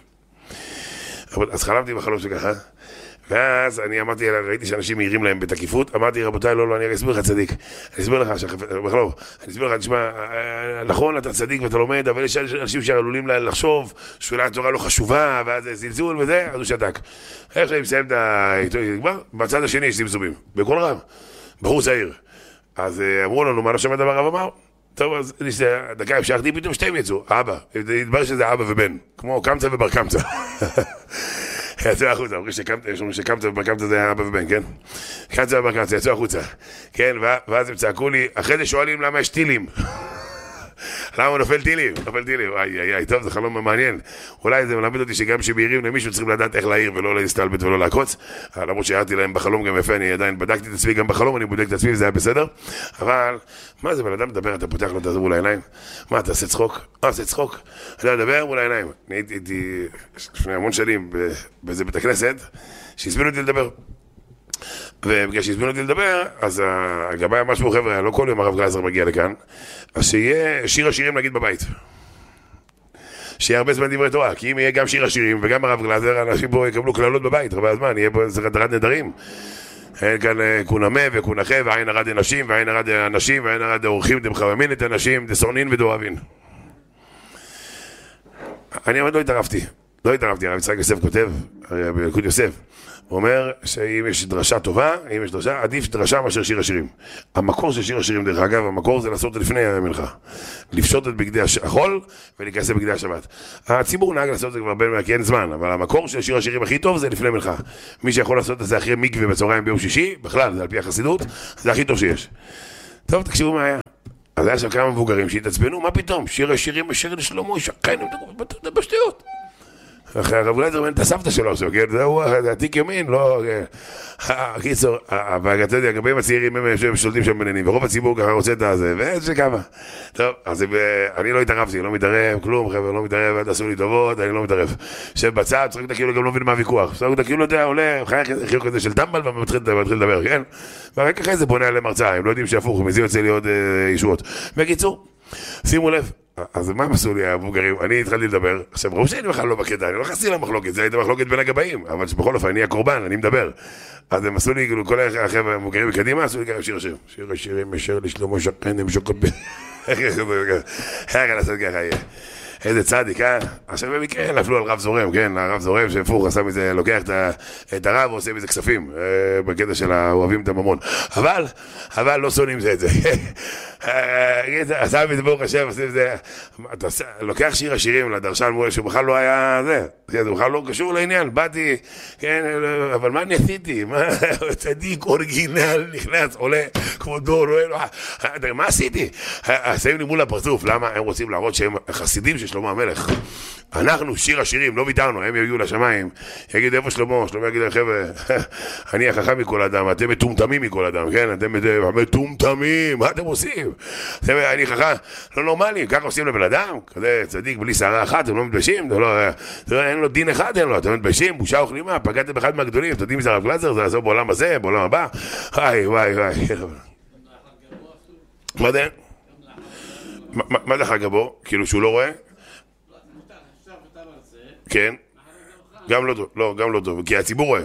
אז חלמתי בחלום שככה. ואז אני אמרתי, ראיתי שאנשים מעירים להם בתקיפות, אמרתי, רבותיי, לא, לא, אני אסביר לך צדיק. אני אסביר לך, בכלל, אני אסביר לך, תשמע, נכון, אתה צדיק ואתה לומד, אבל יש אנשים שעלולים לחשוב שאולי התורה לא חשובה, ואז זה זלזול וזה, אז הוא שתק. איך שאני מסיים את העיתוי, נגמר, בצד השני יש זמזומים, בכל רב, בחור צעיר. אז אמרו לנו, מה לא שמעת מה הרב אמר? טוב, אז דקה המשכתי, פתאום שתיים יצאו, אבא, התברר שזה אבא ובן, כמו קמצא ובר קמצא. יצאו החוצה, אומרים שקמצא ובר קמצא זה אבא ובן, כן? קמצא ובר קמצא, יצאו החוצה, כן? ואז הם צעקו לי, אחרי זה שואלים למה יש טילים. למה הוא נופל טילים? נופל טילים, איי, איי, איי, טוב, זה חלום מעניין. אולי זה מלמד אותי שגם שמעירים למישהו צריכים לדעת איך להעיר ולא להסתלבט ולא לעקוץ. למרות שהערתי להם בחלום גם יפה, אני עדיין בדקתי את עצמי גם בחלום, אני בודק את עצמי וזה היה בסדר. אבל, מה זה, בן אדם מדבר, אתה פותח לו את הזו מול העיניים? מה, אתה עושה צחוק? אה, עושה צחוק? אתה מדבר מול העיניים. אני הייתי לפני המון שנים באיזה בית הכנסת, שהזמינו אותי לדבר. ובגלל שהזמינו אותי לדבר, אז הגבאי היה משהו, חבר'ה, לא כל יום הרב גלזר מגיע לכאן, אז שיהיה שיר השירים נגיד בבית. שיהיה הרבה זמן דברי תורה, כי אם יהיה גם שיר השירים וגם הרב גלזר, אנשים פה יקבלו כללות בבית, הרבה הזמן, יהיה פה איזה דרת נדרים. אין כאן כונמה וכונחה, ועין הרד אנשים, ועין הרד אנשים, ועין הרד אורחים, דמחממין את אנשים, דסורנין ודואבין. אני עוד לא התערבתי, לא התערבתי, הרב יצחק יוסף כותב, בילקוט יוסף, הוא אומר שאם יש דרשה טובה, אם יש דרשה, עדיף דרשה מאשר שיר השירים. המקור של שיר השירים, דרך אגב, המקור זה לעשות לפני המלכה. לפשוט את בגדי החול ולהיכנס בגדי השבת. הציבור נהג לעשות את זה כבר בין כי אין זמן, אבל המקור של שיר השירים הכי טוב זה לפני מלכה. מי שיכול לעשות את זה אחרי מקווה בצהריים ביום שישי, בכלל, זה על פי החסידות, זה הכי טוב שיש. טוב, תקשיבו מה היה. אז היה שם כמה מבוגרים שהתעצבנו, מה פתאום? שיר השירים בשיר לשלמה, שכן, בשטויות. אחרי הרב גלזר מן את הסבתא שלו עכשיו, כן? זהו, עתיק ימין, לא... קיצור, אתה יודע, גם בין הצעירים הם שולטים שם בננים, ורוב הציבור ככה רוצה את הזה, ואיזה כמה. טוב, אז אני לא התערבתי, לא מתערב, כלום, חבר'ה, לא מתערב, אל תעשו לי טובות, אני לא מתערב. יושב בצד, צריך את כאילו גם לא מבין מה הוויכוח. צריך את כאילו, אתה יודע, עולה, חייך חיוך כזה של טמבל, ומתחיל לדבר, כן? ורק אחרי זה פונה עליהם הרצאה, הם לא יודעים שהפוך, מזה יוצא לי עוד ישועות. בקיצור, שימו לב. אז מה הם עשו לי המבוגרים? אני התחלתי לדבר, עכשיו ראו שאני בכלל לא בקטע, אני לא חסתי למחלוקת, זה הייתה מחלוקת בין הגבאים, אבל בכל אופן אני הקורבן, אני מדבר. אז הם עשו לי, כל החבר'ה המבוגרים מקדימה, עשו לי ככה שיר השיר, שיר השירים, אשר לשלמה שכן, הם שוקות ב... איך אני לעשות ככה יהיה? איזה צדיק, אה? עכשיו במקרה נפלו על רב זורם, כן? הרב זורם שפוך עשה מזה, לוקח את הרב ועושה מזה כספים, בקטע של האוהבים את הממון. אבל, אבל לא שונאים זה את זה. עשה מזה ברוך השם, עושה מזה, אתה לוקח שיר השירים לדרשן מול שהוא בכלל לא היה זה, זה בכלל לא קשור לעניין, באתי, כן, אבל מה אני עשיתי? מה, צדיק אורגינל נכנס, עולה, כמו דור, מה עשיתי? עושים לי מול הפרצוף, למה? הם רוצים להראות שהם חסידים של שלמה המלך. אנחנו, שיר השירים, לא ויתרנו, הם יגיעו לשמיים, יגיד איפה שלמה, שלמה יגיד להם, חבר'ה, אני החכם מכל אדם, אתם מטומטמים מכל אדם, כן? אתם מטומטמים, מה אתם עושים? אני חכם, לא נורמלי, ככה עושים לבן אדם, כזה צדיק בלי שערה אחת, אתם לא מתביישים, אין לו דין אחד, אין לו, אתם מתביישים, בושה וכלימה, פגעתם באחד מהגדולים, אתם יודעים מזה הרב גלזר, זה לעשות בעולם הזה, בעולם הבא, וואי, וואי, וואי, מה זה? מה זה חג הבו? כאילו שהוא לא רואה? כן, גם לא טוב, לא, גם לא טוב, כי הציבור רואה.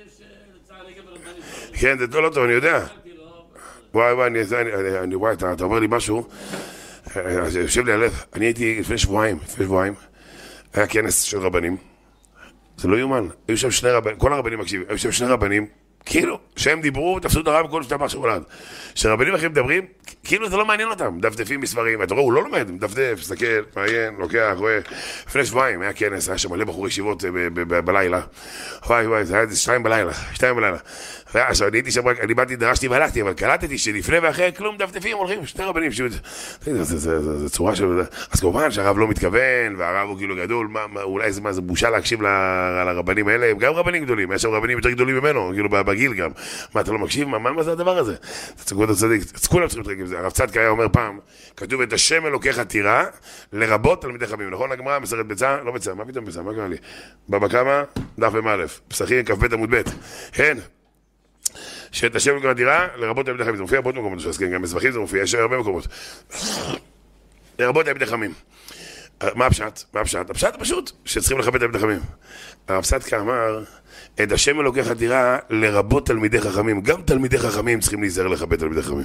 כן, זה לא טוב, אני יודע. וואי, וואי, אני רואה, אתה אומר לי משהו, יושב לי הלב, אני הייתי לפני שבועיים, לפני שבועיים, היה כנס של רבנים, זה לא יומן, היו שם שני רבנים, כל הרבנים מקשיבים, היו שם שני רבנים, כאילו, שהם דיברו, תפסו את הרב כל שאתה משהו עולד. שרבנים אחרים מדברים, כאילו זה לא מעניין אותם, דפדפים מספרים, אתה רואה, הוא לא לומד, מדפדף, מסתכל, מעיין, לוקח, רואה. לפני שבועיים היה כנס, היה שם מלא בחורי ישיבות בלילה. וואי וואי, זה היה שתיים בלילה, שתיים בלילה. עכשיו, אני הייתי שם, אני באתי, דרשתי והלכתי, אבל קלטתי שלפני ואחרי כלום דפדפים הולכים, שני רבנים, זה צורה של... אז כמובן שהרב לא מתכוון, והרב הוא כאילו גדול, אולי זה בושה להקשיב לרבנים האלה, הם גם רבנים גדולים, יש שם רבנים יותר גדולים ממנו, כאילו בגיל גם. מה, אתה לא מקשיב? מה, מה זה הדבר הזה? תצגו את הצדיק, כולם צריכים להתרגל עם זה. הרב צדקה היה אומר פעם, כתוב את השם אלוקיך תירא, לרבות תלמידי חכמים. נכון? הגמרא, מסכת ביצה? לא ביצה, מה פתאום ביצה? מה קרה לי? בבא קמא, דף א', פסחים, כ"ב עמוד ב'. כן. שאת השם אלוקיך תירא, לרבות תלמידי חכמים. זה מופיע בעוד מקומות, כן, גם בסבכים זה מופיע, יש הרבה מקומות. לרבות תלמידי חכמים. מה הפשט? מה הפשט? הפשט פשוט, שצריכים לכבד תלמידי חכמים. הרב צדקה אמר, את השם אלוקיך תירא לרבות תלמידי חכמים. גם תלמידי חכמים צריכים להיזהר לכבד תלמידי חכמים.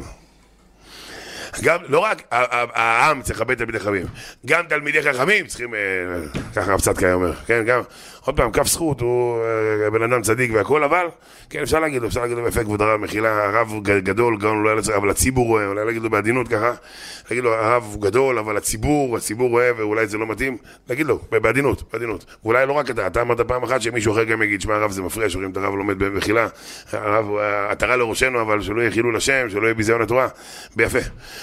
גם, לא רק העם צריך לכבד תלמידי חכמים, גם תלמידי חכמים צריכים, ככה הרב צדקה אומר, כן, גם, עוד פעם, כף זכות, הוא בן אדם צדיק והכל, אבל, כן, אפשר להגיד לו, אפשר להגיד לו ביפה כבוד הרב, מחילה, הרב גדול, גם אולי לצריך, אבל הציבור רואה, אולי להגיד לו בעדינות ככה, להגיד לו, הרב גדול, אבל הציבור, הציבור רואה, ואולי זה לא מתאים, להגיד לו, בעדינות, בעדינות, ואולי לא רק אתה, אתה אמרת פעם אחת שמישהו אחר גם יגיד, שמה הרב זה מפריע, שרואים את הרב לומד במחילה, הרב, התרה לראשנו, אבל שלא יהיה חילול השם, שלא יהיה ביזיון התורה, ביפה.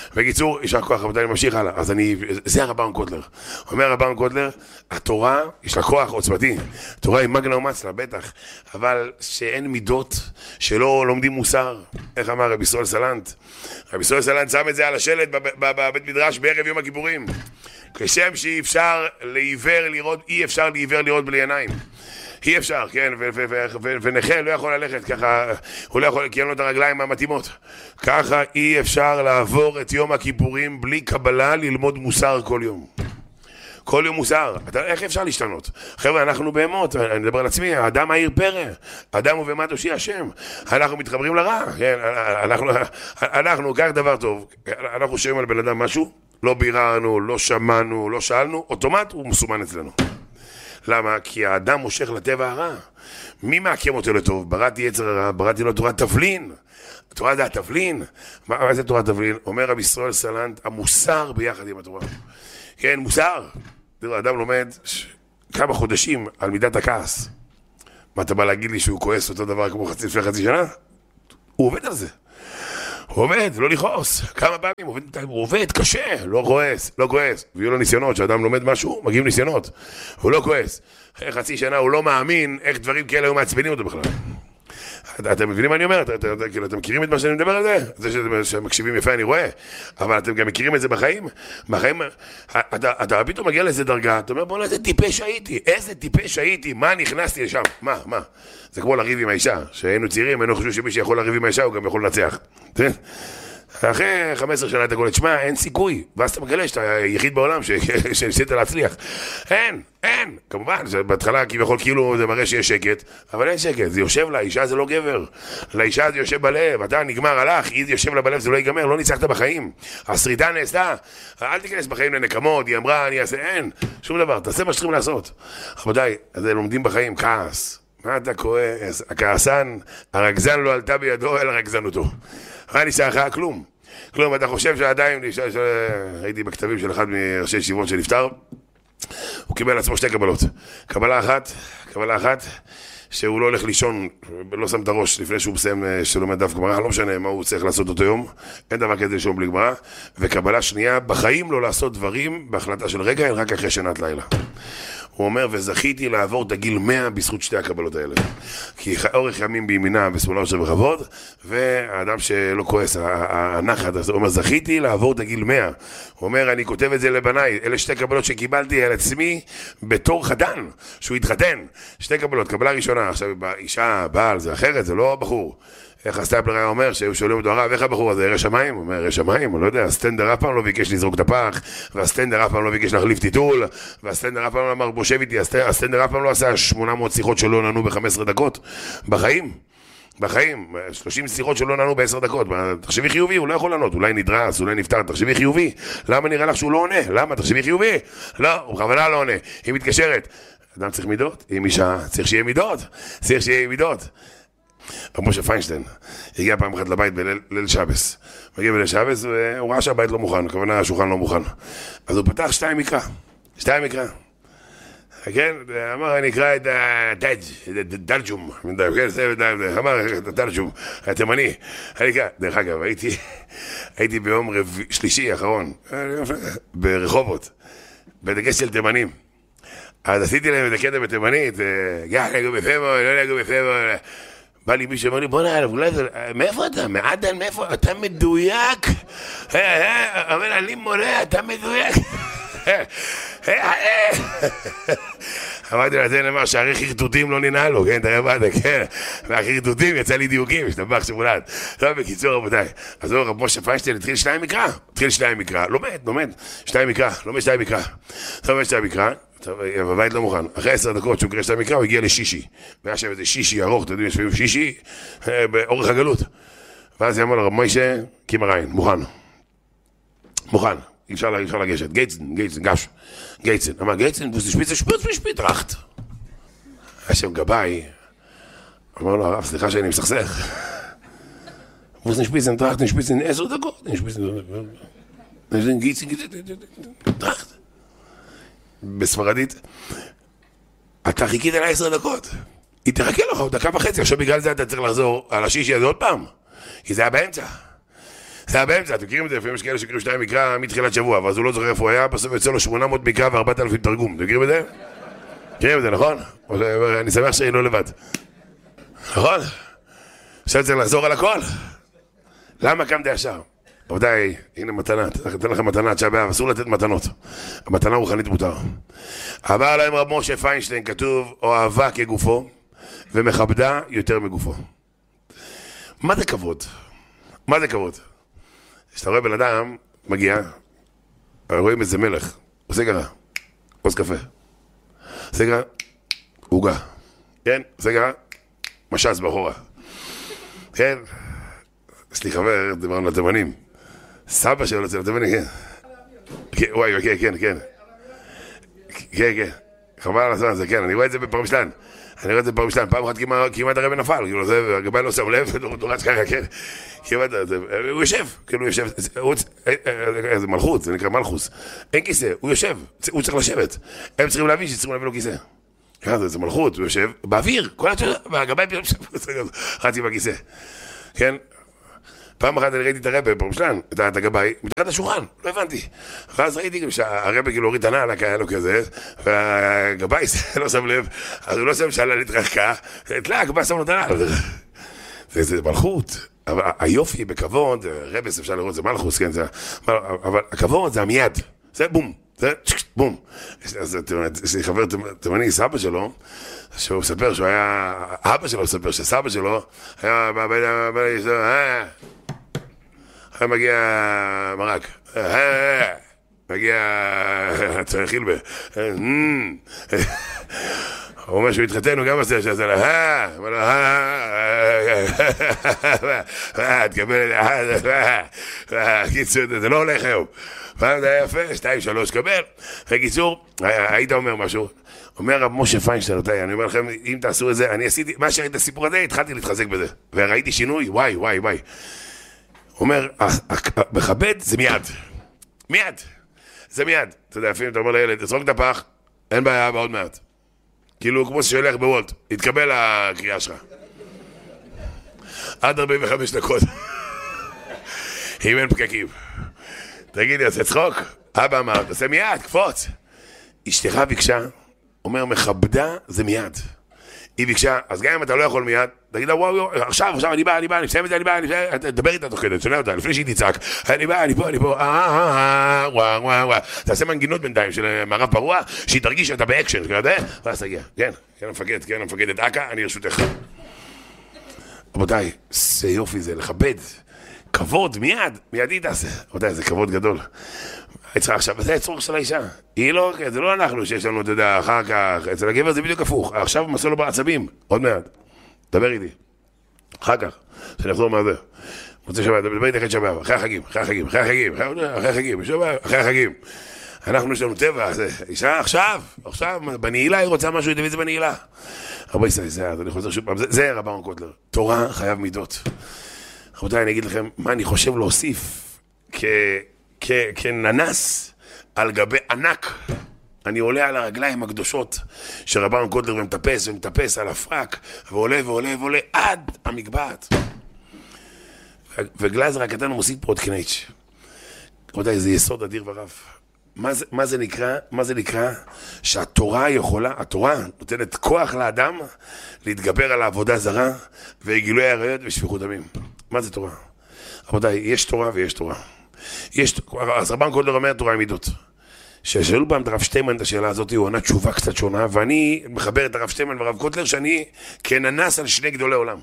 בקיצור, יישר כוח, רבותיי, אני ממשיך הלאה. אז אני, זה הרבן קוטלר. אומר הרבן קוטלר, התורה, יש לה כוח עוצמתי. התורה היא מגנה ומצלה, בטח. אבל שאין מידות, שלא לומדים מוסר. איך אמר רבי ישראל סלנט? רבי ישראל סלנט שם את זה על השלט בבית מדרש בערב יום הכיפורים. כשם שאי אפשר לעיוור לראות, אי אפשר לעיוור לראות בלי עיניים. אי אפשר, כן, ונכה לא יכול ללכת ככה, הוא לא יכול, כי אין לו את הרגליים המתאימות. ככה אי אפשר לעבור את יום הכיפורים בלי קבלה ללמוד מוסר כל יום. כל יום מוסר. אתה, איך אפשר להשתנות? חבר'ה, אנחנו בהמות, אני מדבר על עצמי, האדם העיר פרא, האדם ובהמת הושיע השם. אנחנו מתחברים לרע, כן, אנחנו, אנחנו, כך דבר טוב, אנחנו שומעים על בן אדם משהו, לא ביררנו, לא שמענו, לא שאלנו, אוטומט הוא מסומן אצלנו. למה? כי האדם מושך לטבע הרע. מי מעקם אותו לטוב? בראתי יצר הרע, בראתי לו תורת תבלין. התורה זה התבלין. מה, מה זה תורת תבלין? אומר רבי ישראל סלנט, המוסר ביחד עם התורה. כן, מוסר. תראו, האדם לומד כמה חודשים על מידת הכעס. מה אתה בא להגיד לי שהוא כועס אותו דבר כמו חצי לפני חצי שנה? הוא עובד על זה. הוא עובד, לא לכעוס. כמה פעמים הוא עובד, הוא עובד קשה, לא כועס, לא כועס. ויהיו לו ניסיונות, שאדם לומד משהו, מגיעים ניסיונות. הוא לא כועס. אחרי חצי שנה הוא לא מאמין איך דברים כאלה היו מעצבנים אותו בכלל. אתם מבינים מה אני אומר? אתם מכירים את מה שאני מדבר על זה? זה שאתם מקשיבים יפה אני רואה, אבל אתם גם מכירים את זה בחיים? בחיים, אתה פתאום מגיע לאיזה דרגה, אתה אומר בוא איזה טיפש הייתי, איזה טיפש הייתי, מה נכנסתי לשם? מה, מה? זה כמו לריב עם האישה, שהיינו צעירים, היינו חושבים שמי שיכול לריב עם האישה הוא גם יכול לנצח. אחרי חמש עשרה שנה אתה קולט, שמע, אין סיכוי, ואז אתה מגלה שאתה היחיד בעולם שניסית להצליח. אין, אין, כמובן, בהתחלה כביכול כאילו זה מראה שיש שקט, אבל אין שקט, זה יושב לאישה, זה לא גבר, לאישה זה יושב בלב, אתה נגמר, הלך, היא יושב לה בלב, זה לא ייגמר, לא ניצחת בחיים, השריטה נעשתה, אל תיכנס בחיים לנקמות, היא אמרה, אני אעשה, אין, שום דבר, תעשה מה שצריכים לעשות. רבותיי, אז לומדים בחיים, כעס, מה אתה כועס? הכעסן, הרגזן לא עלתה בידו, אלא רגזנותו. מה נשאר לך? כלום. כלום, אתה חושב שעדיין, הייתי בכתבים של אחד מראשי ישיבות שנפטר, הוא קיבל לעצמו שתי קבלות. קבלה אחת, קבלה אחת, שהוא לא הולך לישון, לא שם את הראש לפני שהוא מסיים שלומד דף גמרא, לא משנה מה הוא צריך לעשות אותו יום, אין דבר כזה לישון בלי גמרא, וקבלה שנייה, בחיים לא לעשות דברים בהחלטה של רגע, רק אחרי שנת לילה. הוא אומר, וזכיתי לעבור את הגיל מאה בזכות שתי הקבלות האלה. כי אורך ימים בימינה ושמאלה יושב בכבוד, והאדם שלא כועס, הנחת, הוא אומר, זכיתי לעבור את הגיל מאה. הוא אומר, אני כותב את זה לבניי, אלה שתי קבלות שקיבלתי על עצמי בתור חתן, שהוא התחתן. שתי קבלות, קבלה ראשונה, עכשיו אישה, בעל, זה אחרת, זה לא בחור. איך הסטייפלר היה אומר, שהיו שואלים אותו הרב, איך הבחור הזה, ירא שמיים? הוא אומר, ירא שמיים, הוא לא יודע, הסטנדר אף פעם לא ביקש לזרוק את הפח, והסטנדר אף פעם לא ביקש להחליף טיטול, והסטנדר אף פעם לא אמר, בושב איתי, הסטנדר אף פעם לא עשה שמונה מאות שיחות שלא נענו ב-חמש עשרה דקות, בחיים, בחיים, שלושים שיחות שלא נענו ב-עשר דקות, תחשבי חיובי, הוא לא יכול לענות, אולי נדרס, אולי נפטר, תחשבי חיובי, למה נראה לך שהוא לא עונה? למה? תחשבי חיובי? לא, הוא בכוונה לא עונה, היא מתקשרת. אדם צריך מידות, עם אישה, צריך שיהיה מידות, צריך שיהיה מידות. רב משה פיינשטיין הגיע פעם אחת לבית בליל שבס, מגיע בליל שבס והוא ראה שהבית לא מוכן, כוונה השולחן לא מוכן, אז הוא פתח שתיים מקרא, שתיים מקרא, כן, אמר אני אקרא את הדאג', את הדלג'ום, אמר את הדלג'ום, התימני, אני אקרא, דרך אגב, הייתי ביום שלישי האחרון, ברחובות, בדגש של תימנים, אז עשיתי להם את הקטע בתימנית, גח לגו בפמו, לא לגו בפמו, בא לי מישהו, אמר לי, בוא נעלב, אולי זה, מאיפה אתה? מעדן, מאיפה? אתה מדויק? אומר, אני מורה, אתה מדויק? אמרתי לה, זה נאמר שהרי חרטוטים לא ננהלו, כן, תראה מה אתה, כן, והחרטוטים יצא לי דיוקים, שתבח שמולד. טוב, בקיצור, רבותיי, אז הוא רב משה פיינשטיין, התחיל שניים מקרא, התחיל שניים מקרא, לומד, לומד, שניים מקרא, לומד שניים מקרא, לומד שניים מקרא, בבית לא מוכן, אחרי עשר דקות שהוא קרא שניים מקרא, הוא הגיע לשישי, והיה שם איזה שישי ארוך, אתם יודעים, יושבים שישי, באורך הגלות, ואז אמר לו, רב משה, קימה ריין, מוכן, מוכן. אפשר לגשת, גייצן, גייצן, גש, גייצן, אמר גייצן, וזה שפיץ, שפיץ, שפיץ, רחת. היה שם גבאי, אמר לו, הרב, סליחה שאני מסכסך. וזה שפיץ, רחת, נשפיץ, עשר דקות, נשפיץ, גייצן, רחת. בספרדית, אתה חיכית לה עשר דקות, היא תחכה לך עוד דקה וחצי, עכשיו בגלל זה אתה צריך לחזור על השישי הזה עוד פעם, כי זה היה באמצע. זה היה באמצע, אתם מכירים את זה? לפעמים יש כאלה שקריאו שתיים מקרא מתחילת שבוע, ואז הוא לא זוכר איפה הוא היה, בסוף יוצא לו שמונה מאות מקרא ו-ארבעת אלפים תרגום. אתם מכירים את זה? מכירים את זה, נכון? אני שמח שאני לא לבד. נכון? עכשיו צריך לחזור על הכל. למה קמתי ישר? עובדיי, הנה מתנה, אתן לכם מתנה, תשעה באב, אסור לתת מתנות. המתנה רוחנית מותר. אמר להם רב משה פיינשטיין, כתוב, אוהבה כגופו, ומכבדה יותר מגופו. מה זה כבוד? מה זה כבוד? כשאתה רואה בן אדם, מגיע, רואים איזה מלך, עושה ככה, עושה קפה. עושה ככה, עוגה. כן? עושה ככה, משס באחורה. כן? יש לי חבר, דיברנו לתימנים. סבא שלו אצל התימנים, כן. וואי, כן, כן, כן. כן, כן. חבל על הזמן הזה, כן. אני רואה את זה בפרמשלן. אני רואה את זה בפרמשלן. פעם אחת כמעט הרבי נפל. כאילו, זה, הגבאי לא שם לב, הוא רץ ככה, כן. כמעט, הוא יושב. כאילו, הוא יושב. זה מלכות, זה נקרא מלכוס. אין כיסא, הוא יושב. הוא צריך לשבת. הם צריכים להבין שצריכים להביא לו כיסא. זה מלכות, הוא יושב באוויר. כל הצ'ה, והגבאי רצי בכיסא. כן? פעם אחת אני ראיתי את הרבי בפרמשלן, את הגבאי, מתחת לשולחן, לא הבנתי. ואז ראיתי גם שהרבי כאילו הוריד את הנעל, היה לו כזה, והגבאי לא שם לב, אז הוא לא שם שאלה להתרחקה, תלה, הגבאי שם לו את הנעל. זה מלכות, אבל היופי בכבוד, רבס אפשר לראות, זה מלכוס, כן, אבל הכבוד זה המיד, זה בום, זה בום. אז יש לי חבר תימני, סבא שלו, שהוא מספר שהוא היה, אבא שלו מספר שסבא שלו היה היה מגיע מרק, מגיע חילבה, הוא אומר שהוא התחתן, הוא גם עושה שעשה לה, אמר לו, תקבל את זה, קיצור, זה לא הולך היום. פעם זה היה יפה, שתיים, שלוש, קבל. וקיצור, היית אומר משהו, אומר רב משה פיינשטיין, אני אומר לכם, אם תעשו את זה, אני עשיתי, מה שראיתי את הסיפור הזה, התחלתי להתחזק בזה. וראיתי שינוי, וואי, וואי, וואי. אומר, מכבד זה מיד. מיד. זה מיד. אתה יודע, אפילו אתה אומר לילד, תזרוק את הפח, אין בעיה, בעוד מעט. כאילו, כמו ששולח בוולט, התקבל הקריאה שלך. עד ארבעים וחמש דקות. אם אין פקקים. תגיד לי, עושה צחוק? אבא אמר, תעשה מיד, קפוץ. אשתך ביקשה, אומר, מכבדה זה מיד. היא ביקשה, אז גם אם אתה לא יכול מיד, תגיד לה, וואו, וואו, עכשיו, עכשיו, אני בא, אני בא, אני מסיים את זה, אני בא, אני מסיים, תדבר איתה תוך כדי, תשנה אותה, לפני שהיא תצעק, אני בא, אני פה, אני פה, אה, אה, אה, וואו, וואו, וואו, תעשה מנגינות בינתיים של מערב פרוע, שהיא תרגיש שאתה באקשן, אתה יודע? ואז תגיע, כן, כן, המפקד, כן, המפקד את אקה, אני רשותך. רבותיי, זה יופי, זה לכבד, כבוד, מיד, מיידי תעשה. רבותיי, זה כבוד גדול. עכשיו, זה הצורך של האישה. היא לא, זה לא אנחנו שיש לנו, אתה יודע, אחר כך, אצל הגבר זה בדיוק הפוך. עכשיו מסו לו בעצבים, עוד מעט. דבר איתי. אחר כך, שאני אחזור מה זה. רוצה שבת, דבר איתי אחרי שבת, אחרי החגים, אחרי החגים, אחרי החגים, אחרי החגים, אחרי החגים. אנחנו יש לנו טבע, אישה עכשיו, עכשיו, בנעילה היא רוצה משהו, היא תביא את זה בנעילה. רבי ישראל, זה, אני חוזר שוב פעם, זה רב אהרון קוטלר. תורה חייב מידות. רבותיי, אני אגיד לכם, מה אני חושב להוסיף כ... כננס על גבי ענק, אני עולה על הרגליים הקדושות של רב אהרון קוטלר ומטפס ומטפס על הפרק ועולה ועולה ועולה עד המקבעת. וגלייזר הקטן הוא מוסיף פה עוד קנייץ'. רבותיי, זה יסוד אדיר ורב. מה זה, מה זה נקרא? מה זה נקרא? שהתורה יכולה, התורה נותנת כוח לאדם להתגבר על העבודה זרה וגילוי עריות ושפיכות דמים. מה זה תורה? רבותיי, יש תורה ויש תורה. יש, אז רבן קוטלר אומר תורה עם מידות. ששאלו פעם את הרב שטיימן את השאלה הזאת, הוא עונה תשובה קצת שונה, ואני מחבר את הרב שטיימן והרב קוטלר שאני כננס על שני גדולי עולם.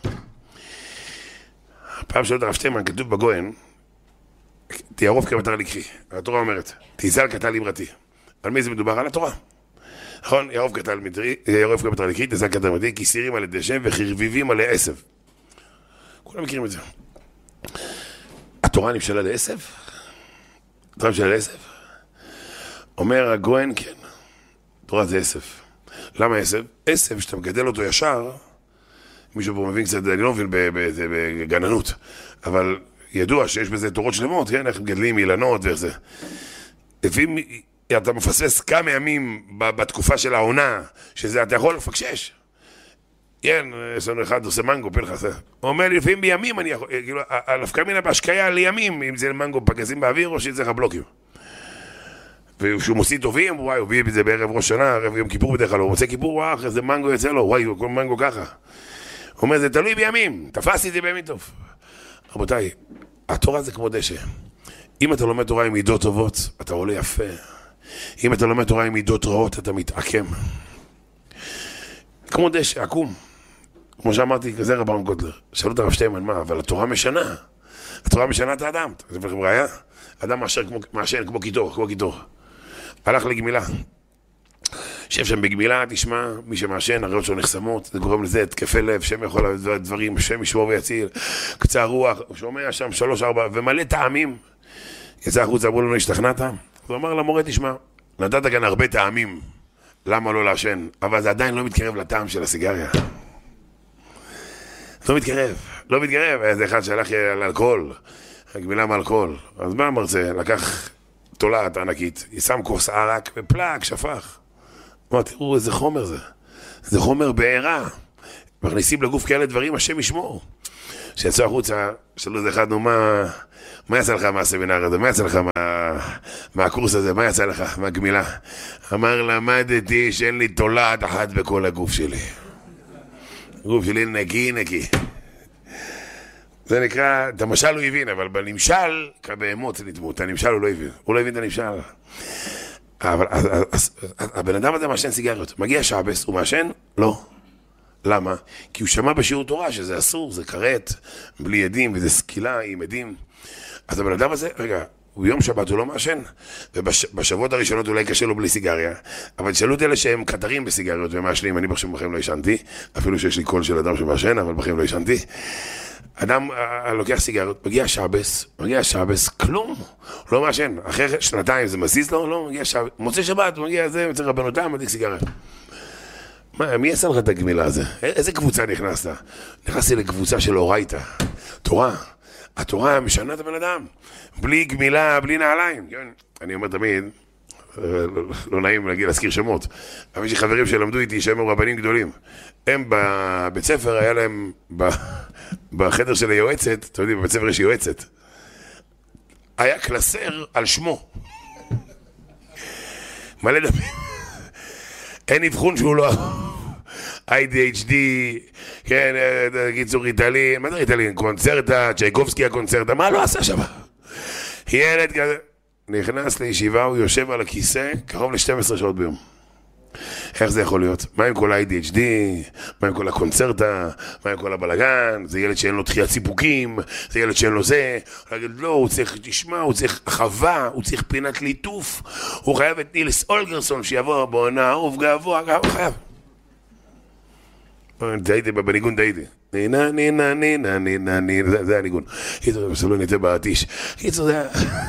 פעם שאלו את הרב שטיימן, כתוב בגויין, תיערוף כמטרה לקחי. התורה אומרת, תיזל קטל אמרתי. על מי זה מדובר? על התורה. נכון? יערוף כמטרה לקחי, תיזל קטל אמרתי, כי סירים על ידי שם וחרביבים על עשב. כולם מכירים את זה. התורה נמשלה לעשב? התורה נמשלה לעשב? אומר הגויין, כן, תורה זה עשב. למה עשב? עשב, שאתה מגדל אותו ישר, מישהו פה מבין קצת, אני לא מבין בגננות, אבל ידוע שיש בזה תורות שלמות, כן, איך מגדלים אילנות ואיך זה. לפעמים אתה מפספס כמה ימים בתקופה של העונה, שזה אתה יכול לפקשש. כן, יש לנו אחד עושה מנגו, פלחס. הוא אומר לי, לפעמים בימים אני יכול, כאילו, הנפקא מינה בהשקיה לימים, אם זה מנגו פגזים באוויר או שזה הבלוקים. וכשהוא מוציא טובים, וואי, הוא הביא את זה בערב ראש שנה, ערב יום כיפור בדרך כלל, הוא מוצא כיפור, וואי, אחרי זה מנגו יוצא לו, וואי, כל מנגו ככה. הוא אומר, זה תלוי בימים, תפסתי את זה בימים טוב. רבותיי, התורה זה כמו דשא. אם אתה לומד תורה עם מידות טובות, אתה עולה יפה. אם אתה לומד תורה עם מידות רעות, אתה מתעקם. כמו דשא, עקום. כמו שאמרתי, כזה רב אהרון קוטלר. שאלו את הרב שטיימן, מה, אבל התורה משנה. התורה משנה את האדם. זה לכם ראיה? אדם מאשר כמו, מאשר כמו קיטור, כמו קיטור. הלך לגמילה. שב שם בגמילה, תשמע, מי שמאשן, הריאות שלו נחסמות, זה גורם לזה, תקפי לב, שם יכול להביא דברים, שם ישמור ויציל, קצה הרוח, הוא שומע שם שלוש, ארבע, ומלא טעמים. יצא החוצה, אמרו לנו, השתכנעת? הוא אמר למורה, תשמע, נתת כאן הרבה טעמים, למה לא לעשן? אבל זה עדיין לא מתקרב לטעם של הסיגריה. לא מתקרב, לא מתקרב. איזה אחד שהלך על אלכוהול, הגמילה מאלכוהול. אז מה המרצה? לקח תולעת ענקית, שם כוס ערק ופלאק, שפך. אמר, תראו איזה חומר זה. זה חומר בעירה. מכניסים לגוף כאלה דברים, השם ישמור. שיצאו החוצה, שאלו איזה אחד, נו, מה, מה יצא לך מהסמינר הזה? מה יצא לך מה, מהקורס הזה? מה יצא לך מהגמילה? אמר, למדתי שאין לי תולעת אחת בכל הגוף שלי. הגוף שלי נקי, נקי. זה נקרא, את המשל הוא הבין, אבל בנמשל, כבהמות זה נדמות. הנמשל הוא לא הבין. הוא לא הבין את הנמשל. אבל הבן אדם הזה מעשן סיגריות. מגיע שבס, הוא מעשן? לא. למה? כי הוא שמע בשיעור תורה שזה אסור, זה קראת, בלי עדים, וזה סקילה עם עדים. אז הבן אדם הזה, רגע, הוא יום שבת, הוא לא מעשן, ובשבועות הראשונות אולי קשה לו בלי סיגריה, אבל שאלו את אלה שהם קטרים בסיגריות ומעשנים, אני בחיים בחיים לא ישנתי, אפילו שיש לי קול של אדם שמעשן, אבל בחיים לא ישנתי. אדם לוקח סיגריות, מגיע שבס, מגיע שבס, כלום, לא מעשן. אחרי שנתיים זה מזיז לו, לא, מגיע שבס, מוצא שבת, הוא מגיע זה, יוצא רבנותם, מדליק סיגריה. מה, מי עשה לך את הגמילה הזה? איזה קבוצה נכנסת? נכנסתי לקבוצה של אורייתא, תורה. התורה משנה את הבן אדם. בלי גמילה, בלי נעליים. אני אומר תמיד, לא נעים להגיד להזכיר שמות, אבל יש לי חברים שלמדו איתי שהם רבנים גדולים. הם בבית ספר, היה להם בחדר של היועצת, אתם יודעים, בבית ספר יש יועצת, היה קלסר על שמו. מלא דמים. אין אבחון שהוא לא איי די אייץ' די, כן, קיצור ריטלין, מה זה ריטלין? קונצרטה, צ'ייקובסקי הקונצרטה, מה לא עשה שם? ילד כזה, נכנס לישיבה, הוא יושב על הכיסא קרוב ל-שתים עשרה שעות ביום. איך זה יכול להיות? מה עם כל ה-איי די אייץ' די? מה עם כל הקונצרטה? מה עם כל הבלגן? זה ילד שאין לו דחיית סיפוקים, זה ילד שאין לו זה. הוא יגיד, לא, הוא צריך תשמע, הוא צריך חווה, הוא צריך פינת ליטוף, הוא חייב את נילס אולגרסון שיבוא בו, נערוף גבוה, הוא חייב. דייתי, בניגון דייתי. נינה, נינה, נינה, נינה, נינה, זה הניגון. קיצור, בסלון ניתה בעתיש. קיצור, זה...